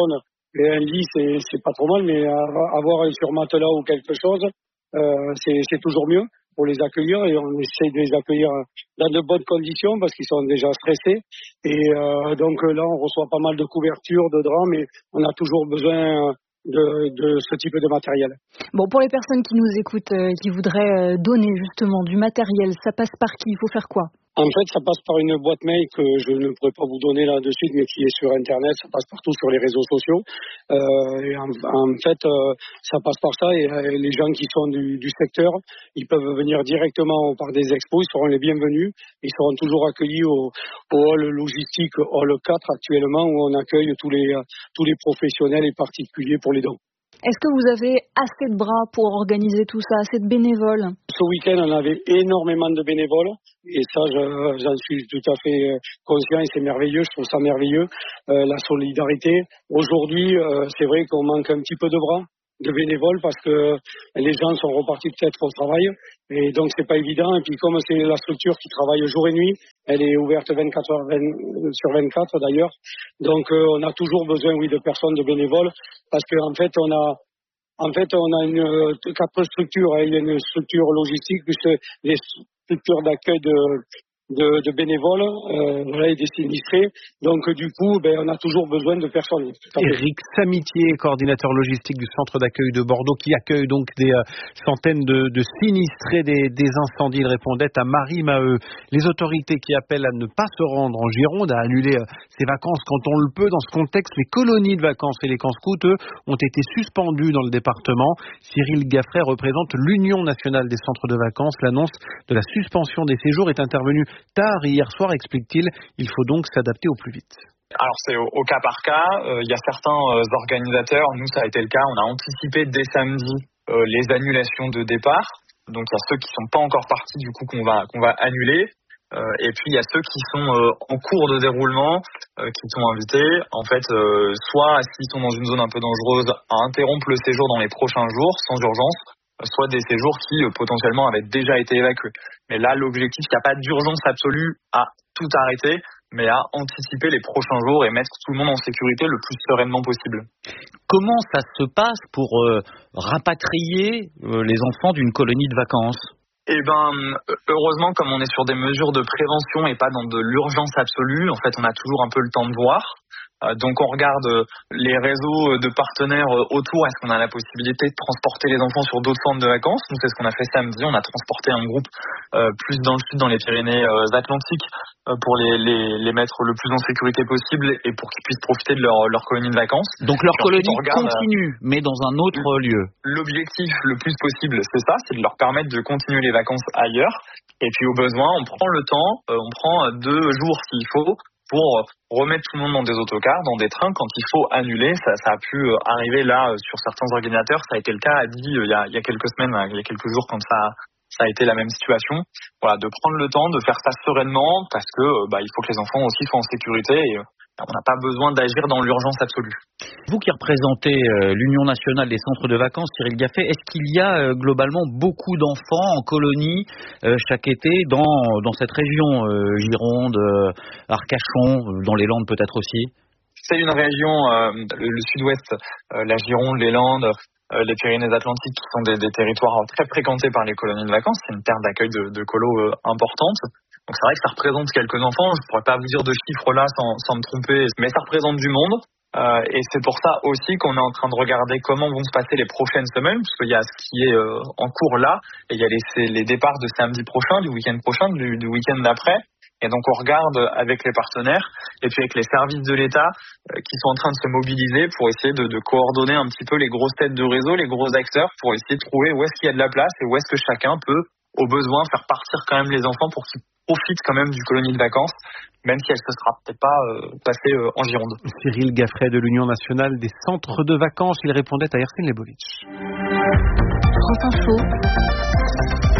Et un lit, c'est, c'est pas trop mal, mais avoir un surmatelas ou quelque chose, euh, c'est, c'est toujours mieux pour les accueillir, et on essaye de les accueillir dans de bonnes conditions parce qu'ils sont déjà stressés. Et euh, donc là, on reçoit pas mal de couvertures, de draps, mais on a toujours besoin de, de ce type de matériel. Bon, pour les personnes qui nous écoutent, euh, qui voudraient donner justement du matériel, ça passe par qui? Il faut faire quoi? En fait, ça passe par une boîte mail que je ne pourrais pas vous donner là de suite, mais qui est sur Internet. Ça passe partout sur les réseaux sociaux. Euh, et en, en fait, euh, ça passe par ça. Et euh, les gens qui sont du, du secteur, ils peuvent venir directement par des expos. Ils seront les bienvenus. Ils seront toujours accueillis au, au hall logistique hall quatre actuellement, où on accueille tous les euh, tous les professionnels et particuliers pour les dons. Est-ce que vous avez assez de bras pour organiser tout ça, assez de bénévoles? Ce week-end, on avait énormément de bénévoles et ça, je, j'en suis tout à fait conscient et c'est merveilleux, je trouve ça merveilleux, euh, la solidarité. Aujourd'hui, euh, c'est vrai qu'on manque un petit peu de bras, de bénévoles, parce que les gens sont repartis peut-être au travail et donc c'est pas évident. Et puis comme c'est la structure qui travaille jour et nuit, elle est ouverte vingt-quatre heures sur vingt-quatre d'ailleurs, donc euh, on a toujours besoin, oui, de personnes, de bénévoles, parce qu'en fait on a en fait on a une euh, quatre structures, hein. Il y a une structure logistique plus les structures d'accueil de De, de bénévoles, euh, voilà, et des sinistrés. Donc du coup, ben, on a toujours besoin de personnes. Éric Samitier, coordinateur logistique du centre d'accueil de Bordeaux, qui accueille donc des euh, centaines de, de sinistrés des, des incendies. Il répondait à Marie Maheu. Les autorités qui appellent à ne pas se rendre en Gironde, à annuler euh, ses vacances quand on le peut. Dans ce contexte, les colonies de vacances et les camps scouts, eux, ont été suspendues dans le département. Cyril Gaffret représente l'Union nationale des centres de vacances. L'annonce de la suspension des séjours est intervenue tard hier soir, explique-t-il. Il faut donc s'adapter au plus vite. Alors c'est au, au cas par cas. Il euh, y a certains euh, organisateurs, nous ça a été le cas, on a anticipé dès samedi euh, les annulations de départ. Donc il y a ceux qui sont pas encore partis du coup qu'on va qu'on va annuler. Euh, et puis il y a ceux qui sont euh, en cours de déroulement, euh, qui sont invités. En fait, euh, soit s'ils sont dans une zone un peu dangereuse, à interrompre le séjour dans les prochains jours sans urgence, soit des séjours qui euh, potentiellement avaient déjà été évacués. Mais là, l'objectif, il n'y a pas d'urgence absolue à tout arrêter, mais à anticiper les prochains jours et mettre tout le monde en sécurité le plus sereinement possible. Comment ça se passe pour euh, rapatrier euh, les enfants d'une colonie de vacances ? Eh ben, heureusement, comme on est sur des mesures de prévention et pas dans de l'urgence absolue, en fait, on a toujours un peu le temps de voir. Donc on regarde les réseaux de partenaires autour, est-ce qu'on a la possibilité de transporter les enfants sur d'autres centres de vacances? Nous c'est ce qu'on a fait samedi, on a transporté un groupe euh, plus dans le sud, dans les Pyrénées-Atlantiques, euh, pour les, les, les mettre le plus en sécurité possible et pour qu'ils puissent profiter de leur, leur colonie de vacances. Donc leur colonie regarde, continue, mais dans un autre lieu. L'objectif le plus possible, c'est ça, c'est de leur permettre de continuer les vacances ailleurs. Et puis au besoin, on prend le temps, euh, on prend deux jours s'il faut, pour remettre tout le monde dans des autocars, dans des trains, quand il faut annuler. Ça, ça a pu arriver là sur certains organisateurs. Ça a été le cas à Die il y a, il y a quelques semaines, il y a quelques jours quand ça, ça a été la même situation. Voilà, de prendre le temps, de faire ça sereinement, parce que bah, il faut que les enfants aussi soient en sécurité et on n'a pas besoin d'agir dans l'urgence absolue. Vous qui représentez euh, l'Union nationale des centres de vacances, Cyril Gaffet, est-ce qu'il y a euh, globalement beaucoup d'enfants en colonie euh, chaque été dans, dans cette région, euh, Gironde, euh, Arcachon, euh, dans les Landes peut-être aussi? C'est une région, euh, le, le sud-ouest, euh, la Gironde, les Landes, euh, les Pyrénées-Atlantiques, qui sont des, des territoires très fréquentés par les colonies de vacances. C'est une terre d'accueil de, de colos euh, importante. Donc c'est vrai que ça représente quelques enfants. Je ne pourrais pas vous dire de chiffres là sans, sans me tromper, mais ça représente du monde. Euh, et c'est pour ça aussi qu'on est en train de regarder comment vont se passer les prochaines semaines, puisqu'il y a ce qui est euh, en cours là, et il y a les, les départs de samedi prochain, du week-end prochain, du, du week-end d'après. Et donc on regarde avec les partenaires et puis avec les services de l'État euh, qui sont en train de se mobiliser pour essayer de, de coordonner un petit peu les grosses têtes de réseau, les gros acteurs, pour essayer de trouver où est-ce qu'il y a de la place et où est-ce que chacun peut, au besoin, faire partir quand même les enfants pour qu'ils profitent quand même du colonie de vacances, même si elle ne se sera peut-être pas euh, passée euh, en Gironde. Cyril Gaffret de l'Union nationale des centres de vacances, il répondait à Ersin Lebovic. France Info,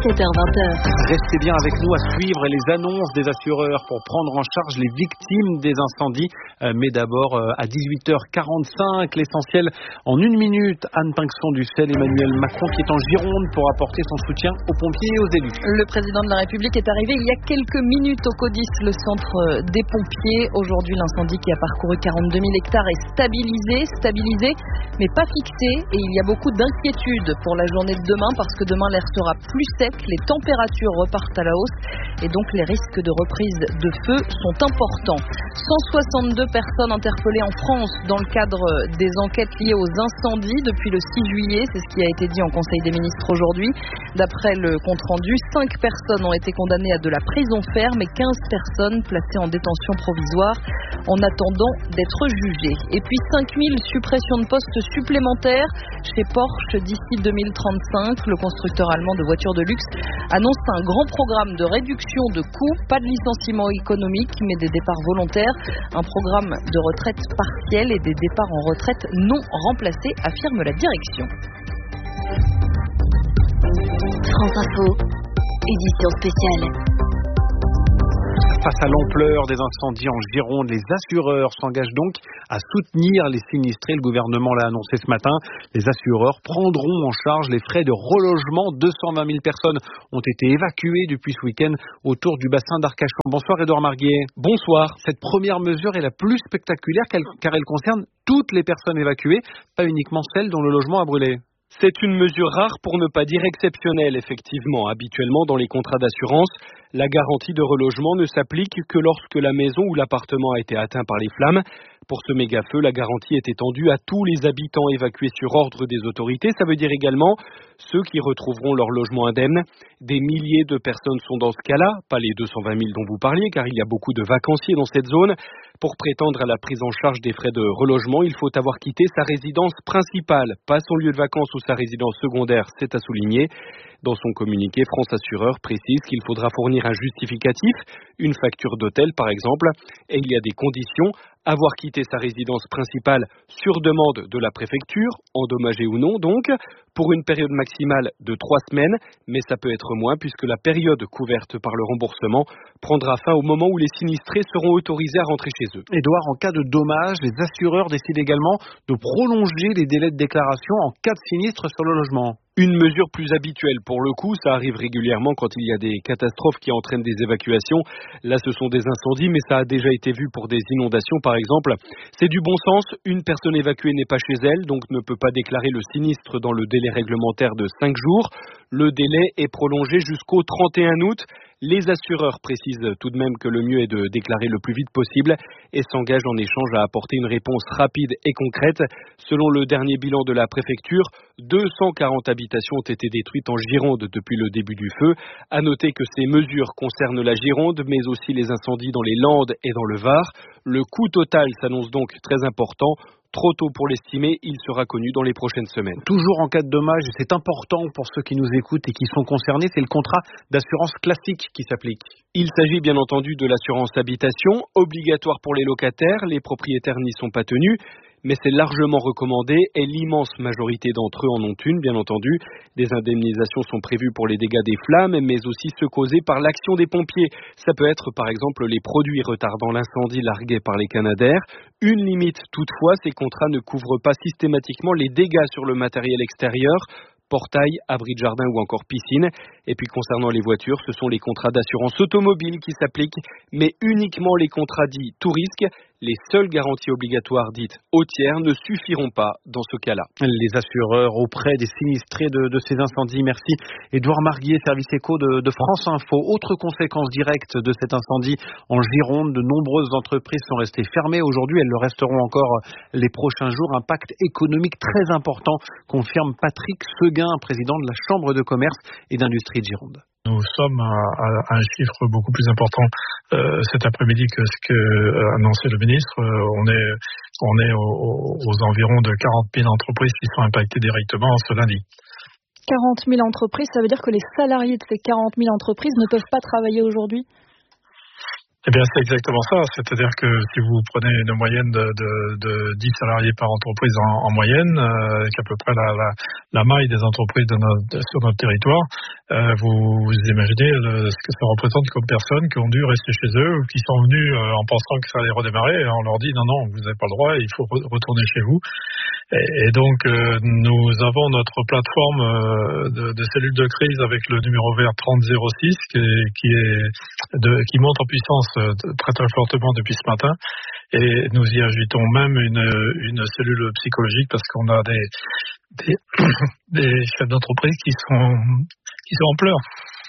dix-sept heures vingt. Restez bien avec nous à suivre les annonces des assureurs pour prendre en charge les victimes des incendies. Euh, mais d'abord, euh, à dix-huit heures quarante-cinq, l'essentiel en une minute. Anne Pinxon-Dussel, Emmanuel Macron qui est en Gironde pour apporter son soutien aux pompiers et aux élus. Le président de la République est arrivé il y a quelques minutes au CODIS, le centre des pompiers. Aujourd'hui, l'incendie qui a parcouru quarante-deux mille hectares est stabilisé, stabilisé, mais pas fixé. Et il y a beaucoup d'inquiétudes pour la journée de demain parce que demain l'air sera plus sec, les températures repartent à la hausse et donc les risques de reprise de feu sont importants. cent soixante-deux personnes interpellées en France dans le cadre des enquêtes liées aux incendies depuis le six juillet, c'est ce qui a été dit en Conseil des ministres aujourd'hui. D'après le compte-rendu, cinq personnes ont été condamnées à de la prison ferme et quinze personnes placées en détention provisoire en attendant d'être jugées. Et puis cinq mille suppressions de postes supplémentaires chez Porsche d'ici deux mille trente-cinq. Le constructeur allemand de voitures de luxe annonce un grand programme de réduction de coûts, pas de licenciement économique, mais des départs volontaires, un programme de retraite partielle et des départs en retraite non remplacés, affirme la direction. France Info, édition spéciale. Face à l'ampleur des incendies en Gironde, les assureurs s'engagent donc à soutenir les sinistrés. Le gouvernement l'a annoncé ce matin. Les assureurs prendront en charge les frais de relogement. deux cent vingt mille personnes ont été évacuées depuis ce week-end autour du bassin d'Arcachon. Bonsoir Édouard Marguier. Bonsoir. Cette première mesure est la plus spectaculaire car elle concerne toutes les personnes évacuées, pas uniquement celles dont le logement a brûlé. C'est une mesure rare pour ne pas dire exceptionnelle, effectivement. Habituellement, dans les contrats d'assurance, la garantie de relogement ne s'applique que lorsque la maison ou l'appartement a été atteint par les flammes. Pour ce méga-feu, la garantie est étendue à tous les habitants évacués sur ordre des autorités. Ça veut dire également ceux qui retrouveront leur logement indemne. Des milliers de personnes sont dans ce cas-là, pas les deux cent vingt mille dont vous parliez, car il y a beaucoup de vacanciers dans cette zone. Pour prétendre à la prise en charge des frais de relogement, il faut avoir quitté sa résidence principale, pas son lieu de vacances ou sa résidence secondaire, c'est à souligner. Dans son communiqué, France Assureur précise qu'il faudra fournir un justificatif, une facture d'hôtel par exemple, et il y a des conditions. Avoir quitté sa résidence principale sur demande de la préfecture, endommagée ou non donc, pour une période maximale de trois semaines, mais ça peut être moins puisque la période couverte par le remboursement prendra fin au moment où les sinistrés seront autorisés à rentrer chez eux. Édouard, en cas de dommage, les assureurs décident également de prolonger les délais de déclaration en cas de sinistre sur le logement. Une mesure plus habituelle pour le coup, ça arrive régulièrement quand il y a des catastrophes qui entraînent des évacuations. Là, ce sont des incendies, mais ça a déjà été vu pour des inondations, par exemple. C'est du bon sens. Une personne évacuée n'est pas chez elle, donc ne peut pas déclarer le sinistre dans le délai réglementaire de cinq jours. Le délai est prolongé jusqu'au trente et un août. Les assureurs précisent tout de même que le mieux est de déclarer le plus vite possible et s'engagent en échange à apporter une réponse rapide et concrète. Selon le dernier bilan de la préfecture, deux cent quarante habitations ont été détruites en Gironde depuis le début du feu. À noter que ces mesures concernent la Gironde, mais aussi les incendies dans les Landes et dans le Var. Le coût total s'annonce donc très important. Trop tôt pour l'estimer, il sera connu dans les prochaines semaines. Toujours en cas de dommage, c'est important pour ceux qui nous écoutent et qui sont concernés, c'est le contrat d'assurance classique qui s'applique. Il s'agit bien entendu de l'assurance habitation, obligatoire pour les locataires, les propriétaires n'y sont pas tenus. Mais c'est largement recommandé et l'immense majorité d'entre eux en ont une, bien entendu. Des indemnisations sont prévues pour les dégâts des flammes, mais aussi ceux causés par l'action des pompiers. Ça peut être par exemple les produits retardant l'incendie largués par les canadaires. Une limite toutefois, ces contrats ne couvrent pas systématiquement les dégâts sur le matériel extérieur, portail, abri de jardin ou encore piscine. Et puis concernant les voitures, ce sont les contrats d'assurance automobile qui s'appliquent, mais uniquement les contrats dits tout risque. Les seules garanties obligatoires dites au tiers ne suffiront pas dans ce cas-là. Les assureurs auprès des sinistrés de, de ces incendies. Merci. Édouard Marguier, service éco de, de France Info. Autre conséquence directe de cet incendie en Gironde, de nombreuses entreprises sont restées fermées. Aujourd'hui, elles le resteront encore les prochains jours. Impact économique très important, confirme Patrick Seguin, président de la Chambre de commerce et d'industrie de Gironde. Nous sommes à, à, à un chiffre beaucoup plus important euh, cet après-midi que ce que euh, annonçait le ministre. Euh, on est, on est aux, aux environs de quarante mille entreprises qui sont impactées directement ce lundi. quarante mille entreprises, ça veut dire que les salariés de ces quarante mille entreprises ne peuvent pas travailler aujourd'hui ? Eh bien, c'est exactement ça. C'est-à-dire que si vous prenez une moyenne de, de, de dix salariés par entreprise en, en moyenne, euh, qui est à peu près la, la, la maille des entreprises de notre, sur notre territoire, euh, vous, vous imaginez le, ce que ça représente comme personnes qui ont dû rester chez eux ou qui sont venus euh, en pensant que ça allait redémarrer et on leur dit non, non, vous n'avez pas le droit, il faut re- retourner chez vous. Et, et donc, euh, nous avons notre plateforme euh, de, de cellules de crise avec le numéro vert trente zéro six qui est, qui, est de, qui monte en puissance très très fortement depuis ce matin et nous y ajoutons même une, une cellule psychologique parce qu'on a des, des, des chefs d'entreprise qui sont, qui sont en pleurs.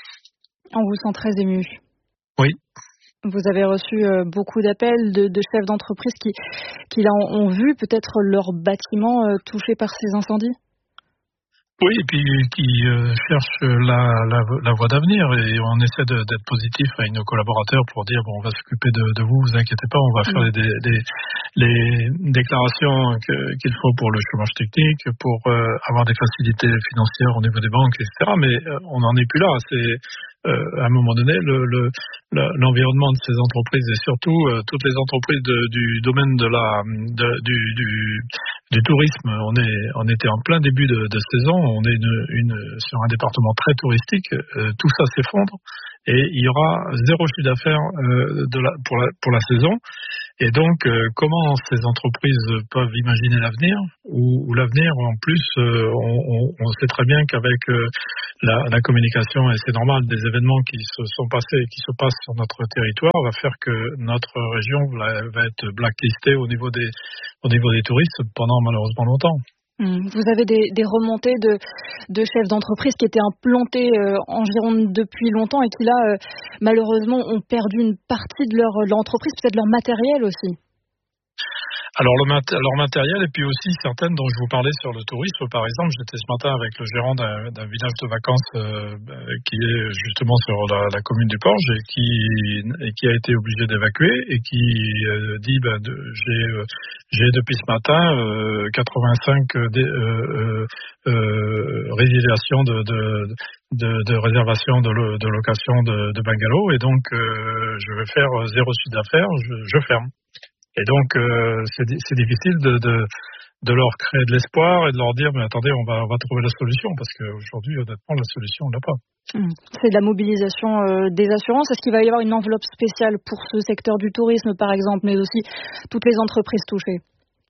On vous sent très ému. Oui. Vous avez reçu beaucoup d'appels de, de chefs d'entreprise qui, qui là, ont vu peut-être leur bâtiment touché par ces incendies? Oui, et puis qui euh, cherchent la, la, la voie d'avenir et on essaie de, d'être positif avec nos collaborateurs pour dire bon, on va s'occuper de, de vous, vous inquiétez pas, on va faire les, les, les déclarations que, qu'il faut pour le chômage technique, pour euh, avoir des facilités financières au niveau des banques, et cetera. Mais euh, on n'en est plus là. C'est euh, à un moment donné le, le, le, l'environnement de ces entreprises et surtout euh, toutes les entreprises de, du domaine de la de, du, du du tourisme. On est on était en plein début de, de saison. On est une, une, sur un département très touristique, euh, tout ça s'effondre et il y aura zéro chiffre d'affaires euh, de la, pour, la, pour la saison. Et donc, euh, comment ces entreprises peuvent imaginer l'avenir ou, ou l'avenir, en plus, euh, on, on, on sait très bien qu'avec euh, la, la communication, et c'est normal, des événements qui se sont passés, qui se passent sur notre territoire, va faire que notre région va, va être blacklistée au niveau des, au niveau des touristes pendant malheureusement longtemps. Vous avez des, des remontées de, de chefs d'entreprise qui étaient implantés euh, en Gironde depuis longtemps et qui là, euh, malheureusement, ont perdu une partie de leur, leur entreprise, peut-être leur matériel aussi. Alors le mat- leur matériel et puis aussi certaines dont je vous parlais sur le tourisme. Par exemple, j'étais ce matin avec le gérant d'un, d'un village de vacances euh, qui est justement sur la, la commune du Porge et qui, et qui a été obligé d'évacuer et qui euh, dit ben, de, j'ai, euh, j'ai depuis ce matin euh, quatre-vingt-cinq dé, euh, euh, résiliations de, de, de, de réservation de, lo, de location de, de bungalow et donc euh, je vais faire zéro chiffre d'affaires, je, je ferme. Et donc, euh, c'est, c'est difficile de, de, de leur créer de l'espoir et de leur dire, mais attendez, on va, on va trouver la solution, parce qu'aujourd'hui, honnêtement, la solution, on l'a pas. C'est de la mobilisation euh, des assurances. Est-ce qu'il va y avoir une enveloppe spéciale pour ce secteur du tourisme, par exemple, mais aussi toutes les entreprises touchées?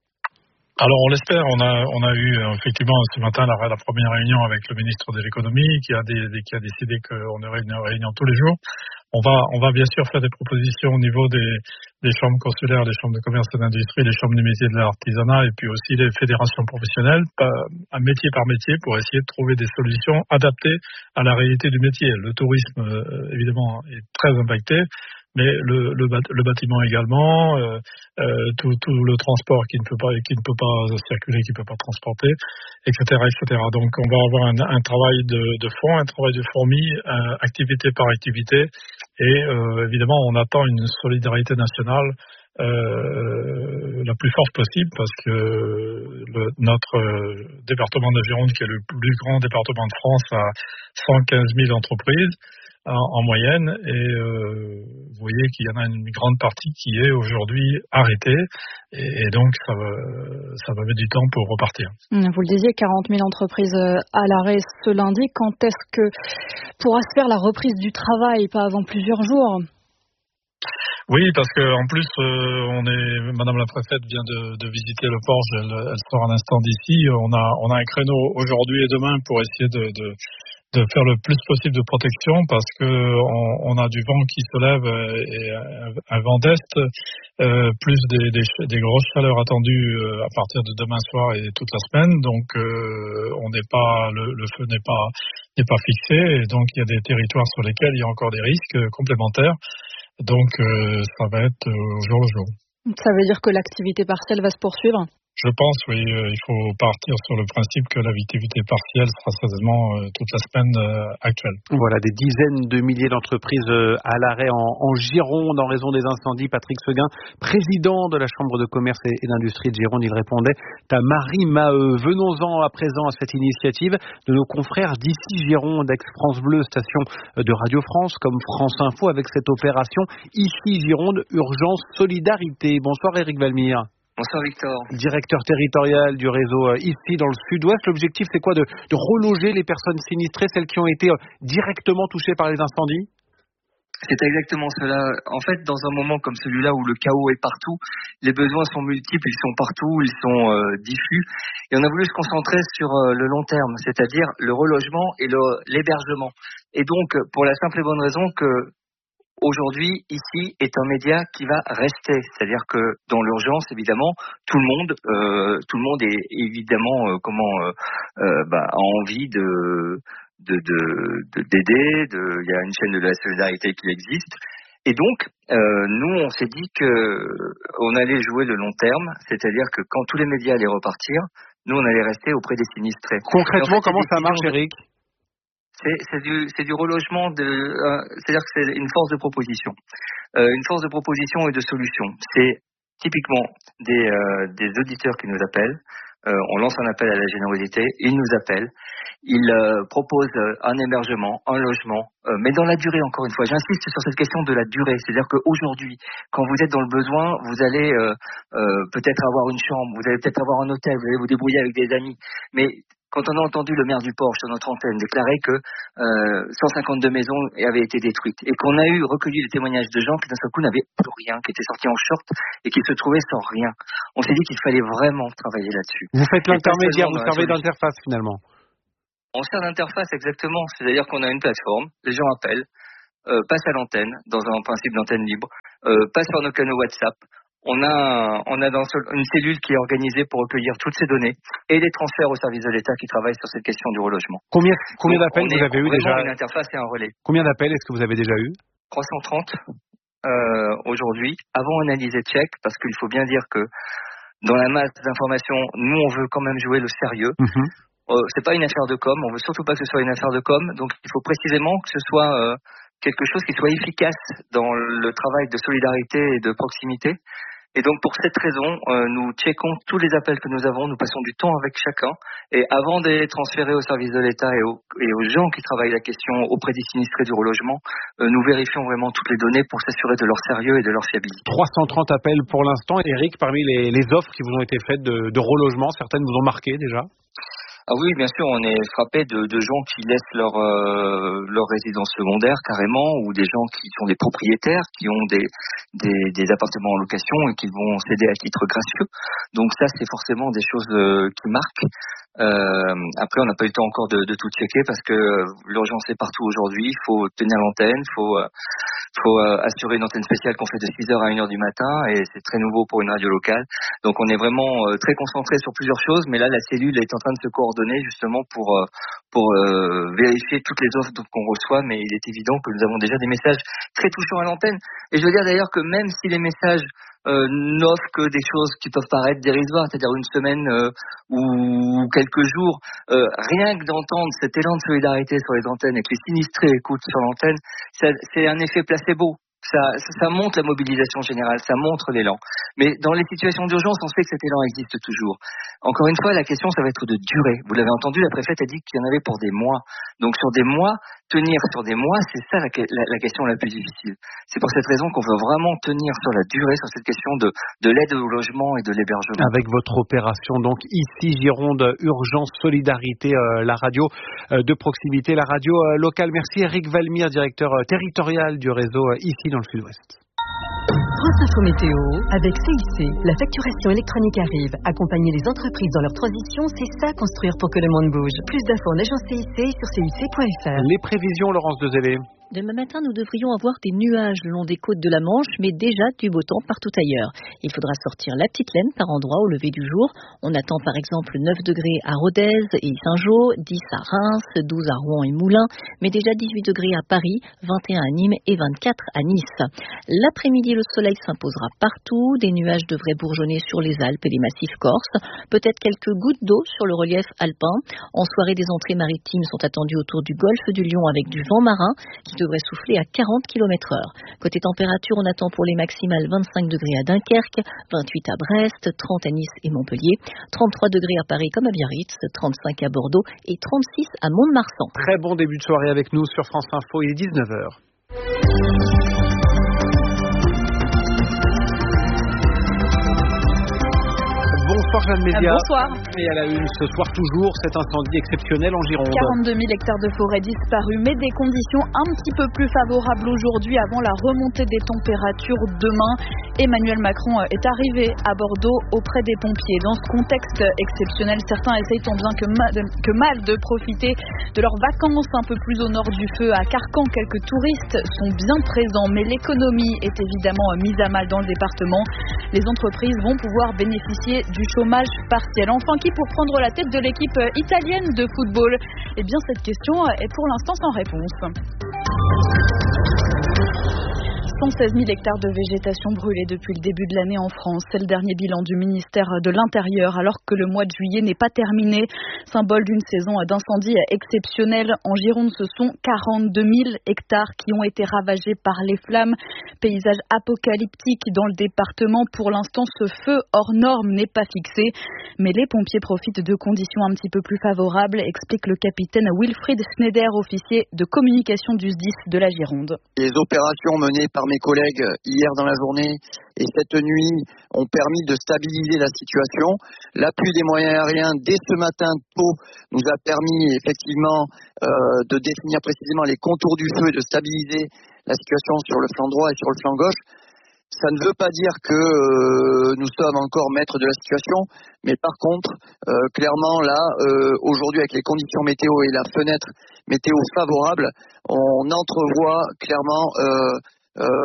Alors on l'espère, on a on a eu effectivement ce matin la, la première réunion avec le ministre de l'économie qui a des, qui a décidé qu'on aurait une réunion tous les jours. On va on va bien sûr faire des propositions au niveau des, des chambres consulaires, des chambres de commerce et d'industrie, des chambres du métier de l'artisanat et puis aussi les fédérations professionnelles, un métier par métier pour essayer de trouver des solutions adaptées à la réalité du métier. Le tourisme évidemment est très impacté. Mais le, le, le bâtiment également, euh, euh, tout, tout le transport qui ne peut pas, qui ne peut pas circuler, qui ne peut pas transporter, et cetera, et cetera. Donc, on va avoir un, un travail de, de fond, un travail de fourmi, euh, activité par activité, et euh, évidemment, on attend une solidarité nationale euh, la plus forte possible, parce que le, notre département de Gironde, qui est le plus grand département de France, a cent quinze mille entreprises. En, en moyenne, et euh, vous voyez qu'il y en a une grande partie qui est aujourd'hui arrêtée, et, et donc ça va, ça va mettre du temps pour repartir. Vous le disiez, quarante mille entreprises à l'arrêt ce lundi. Quand est-ce que pourra se faire la reprise du travail, pas avant plusieurs jours? Oui, parce que en plus, euh, on est, Madame la préfète vient de, de visiter le Porge, elle, elle sort un instant d'ici. On a, on a un créneau aujourd'hui et demain pour essayer de, de de faire le plus possible de protection parce que on, on a du vent qui se lève et un, un vent d'est, euh, plus des, des, des grosses chaleurs attendues à partir de demain soir et toute la semaine. Donc euh, on n'est pas le, le feu n'est pas n'est pas fixé et donc il y a des territoires sur lesquels il y a encore des risques complémentaires. Donc euh, ça va être au jour le jour. Ça veut dire que l'activité partielle va se poursuivre? Je pense, oui, euh, il faut partir sur le principe que l'activité partielle sera certainement euh, toute la semaine euh, actuelle. Voilà, des dizaines de milliers d'entreprises euh, à l'arrêt en, en Gironde en raison des incendies. Patrick Seguin, président de la Chambre de commerce et, et d'industrie de Gironde, il répondait à Marie Maheu. Venons-en à présent à cette initiative de nos confrères d'ici Gironde, ex-France Bleu, station de Radio France, comme France Info, avec cette opération Ici Gironde, urgence solidarité. Bonsoir Éric Valmire. Bonsoir Victor. Directeur territorial du réseau ici dans le sud-ouest. L'objectif, c'est quoi? de, de reloger les personnes sinistrées, celles qui ont été directement touchées par les incendies? C'est exactement cela. En fait, dans un moment comme celui-là où le chaos est partout, les besoins sont multiples, ils sont partout, ils sont euh, diffus. Et on a voulu se concentrer sur euh, le long terme, c'est-à-dire le relogement et le, l'hébergement. Et donc, pour la simple et bonne raison que aujourd'hui, ici, est un média qui va rester. C'est-à-dire que dans l'urgence, évidemment, tout le monde, euh, tout le monde est évidemment, euh, comment, euh, euh, bah, a envie de, de, de, de d'aider. De, il y a une chaîne de la solidarité qui existe. Et donc, euh, nous, on s'est dit que on allait jouer le long terme. C'est-à-dire que quand tous les médias allaient repartir, nous, on allait rester auprès des sinistrés. Concrètement, en fait, comment ça marche, Eric? C'est, c'est, du, c'est du relogement, de, euh, c'est-à-dire que c'est une force de proposition. Euh, une force de proposition et de solution. C'est typiquement des, euh, des auditeurs qui nous appellent. Euh, on lance un appel à la générosité. Ils nous appellent. Ils euh, proposent un hébergement, un logement, euh, mais dans la durée, encore une fois. J'insiste sur cette question de la durée. C'est-à-dire qu'aujourd'hui, quand vous êtes dans le besoin, vous allez euh, euh, peut-être avoir une chambre, vous allez peut-être avoir un hôtel, vous allez vous débrouiller avec des amis. Mais quand on a entendu le maire du Porche sur notre antenne déclarer que euh, cent cinquante-deux maisons avaient été détruites et qu'on a eu recueilli des témoignages de gens qui d'un seul coup n'avaient plus rien, qui étaient sortis en short et qui se trouvaient sans rien, on s'est dit qu'il fallait vraiment travailler là-dessus. Vous faites l'intermédiaire, vous servez d'interface finalement. On sert d'interface exactement, c'est-à-dire qu'on a une plateforme, les gens appellent, euh, passent à l'antenne dans un principe d'antenne libre, euh, passent par nos canaux WhatsApp. On a, on a dans une cellule qui est organisée pour recueillir toutes ces données et les transferts au service de l'État qui travaille sur cette question du relogement. Combien, combien Donc, d'appels vous avez eu déjà? Une interface et un relais. Combien d'appels est-ce que vous avez déjà eu? trois cent trente euh, aujourd'hui, avant analyse et check, parce qu'il faut bien dire que dans la masse d'informations, nous on veut quand même jouer le sérieux. Mmh. Euh, c'est pas une affaire de com, on veut surtout pas que ce soit une affaire de com, donc il faut précisément que ce soit euh, quelque chose qui soit efficace dans le travail de solidarité et de proximité. Et donc pour cette raison, euh, nous checkons tous les appels que nous avons, nous passons du temps avec chacun, et avant de les transférer au service de l'État et aux, et aux gens qui travaillent la question auprès des sinistrés du relogement, euh, nous vérifions vraiment toutes les données pour s'assurer de leur sérieux et de leur fiabilité. trois cent trente appels pour l'instant. Eric, parmi les, les offres qui vous ont été faites de, de relogement, certaines vous ont marqué déjà? Ah oui, bien sûr, on est frappé de, de gens qui laissent leur euh, leur résidence secondaire carrément, ou des gens qui sont des propriétaires, qui ont des, des des appartements en location et qui vont céder à titre gracieux. Donc ça, c'est forcément des choses euh, qui marquent. Euh, après, on n'a pas eu le temps encore de, de tout checker parce que l'urgence est partout aujourd'hui. Il faut tenir l'antenne, il faut euh, faut euh, assurer une antenne spéciale qu'on fait de six heures à une heure du matin, et c'est très nouveau pour une radio locale. Donc on est vraiment euh, très concentré sur plusieurs choses, mais là la cellule est en train de se coordonner justement pour euh, pour euh, vérifier toutes les offres qu'on reçoit, mais il est évident que nous avons déjà des messages très touchants à l'antenne. Et je veux dire d'ailleurs que même si les messages Euh, n'offre que des choses qui peuvent paraître dérisoires, c'est-à-dire une semaine euh, ou quelques jours, euh, rien que d'entendre cet élan de solidarité sur les antennes et que les sinistrés écoutent sur l'antenne, ça, c'est un effet placebo. Ça, ça, ça montre la mobilisation générale, ça montre l'élan. Mais dans les situations d'urgence, on sait que cet élan existe toujours. Encore une fois, la question, ça va être de durée. Vous l'avez entendu, la préfète a dit qu'il y en avait pour des mois. Donc sur des mois, tenir sur des mois, c'est ça la, la, la question la plus difficile. C'est pour cette raison qu'on veut vraiment tenir sur la durée, sur cette question de, de l'aide au logement et de l'hébergement. Avec votre opération, donc ici, Gironde, Urgence Solidarité, euh, la radio euh, de proximité, la radio euh, locale. Merci Éric Valmire, directeur euh, territorial du réseau euh, ici dans le Sud-Ouest. France Info Météo, avec C I C, la facturation électronique arrive. Accompagner les entreprises dans leur transition, c'est ça construire pour que le monde bouge. Plus d'infos en agence C I C sur C I C point F R. Les prévisions, Laurence Dezellé. Demain matin, nous devrions avoir des nuages le long des côtes de la Manche, mais déjà du beau temps partout ailleurs. Il faudra sortir la petite laine par endroits au lever du jour. On attend par exemple neuf degrés à Rodez et Saint-Jean, dix à Reims, douze à Rouen et Moulins, mais déjà dix-huit degrés à Paris, vingt et un à Nîmes et vingt-quatre à Nice. L'après-midi, le soleil s'imposera partout. Des nuages devraient bourgeonner sur les Alpes et les massifs corses. Peut-être quelques gouttes d'eau sur le relief alpin. En soirée, des entrées maritimes sont attendues autour du golfe du Lion avec du vent marin qui devrait souffler à quarante kilomètres heure. Côté température, on attend pour les maximales vingt-cinq degrés à Dunkerque, vingt-huit à Brest, trente à Nice et Montpellier, trente-trois degrés à Paris comme à Biarritz, trente-cinq à Bordeaux et trente-six à Mont-de-Marsan. Très bon début de soirée avec nous sur France Info, il est dix-neuf heures. Bonsoir Jeanne Média. Bonsoir. Et à la une ce soir toujours, cet incendie exceptionnel en Gironde. quarante-deux mille hectares de forêt disparus, mais des conditions un petit peu plus favorables aujourd'hui avant la remontée des températures demain. Emmanuel Macron est arrivé à Bordeaux auprès des pompiers. Dans ce contexte exceptionnel, certains essayent tant bien que mal, que mal de profiter de leurs vacances un peu plus au nord du feu. À Carcan, quelques touristes sont bien présents, mais l'économie est évidemment mise à mal dans le département. Les entreprises vont pouvoir bénéficier du chômage partiel. Enfin, qui pour prendre la tête de l'équipe italienne de football? Eh bien, cette question est pour l'instant sans réponse. cent seize mille hectares de végétation brûlés depuis le début de l'année en France. C'est le dernier bilan du ministère de l'Intérieur, alors que le mois de juillet n'est pas terminé. Symbole d'une saison d'incendie exceptionnelle. En Gironde, ce sont quarante-deux mille hectares qui ont été ravagés par les flammes. Paysage apocalyptique dans le département. Pour l'instant, ce feu hors norme n'est pas fixé. Mais les pompiers profitent de conditions un petit peu plus favorables, explique le capitaine Wilfried Schneider, officier de communication du S D I S de la Gironde. Les opérations menées par mes collègues hier dans la journée et cette nuit ont permis de stabiliser la situation. L'appui des moyens aériens dès ce matin tôt nous a permis effectivement euh, de définir précisément les contours du feu et de stabiliser la situation sur le flanc droit et sur le flanc gauche. Ça ne veut pas dire que euh, nous sommes encore maîtres de la situation, mais par contre, euh, clairement là, euh, aujourd'hui avec les conditions météo et la fenêtre météo favorable, on entrevoit clairement euh, euh,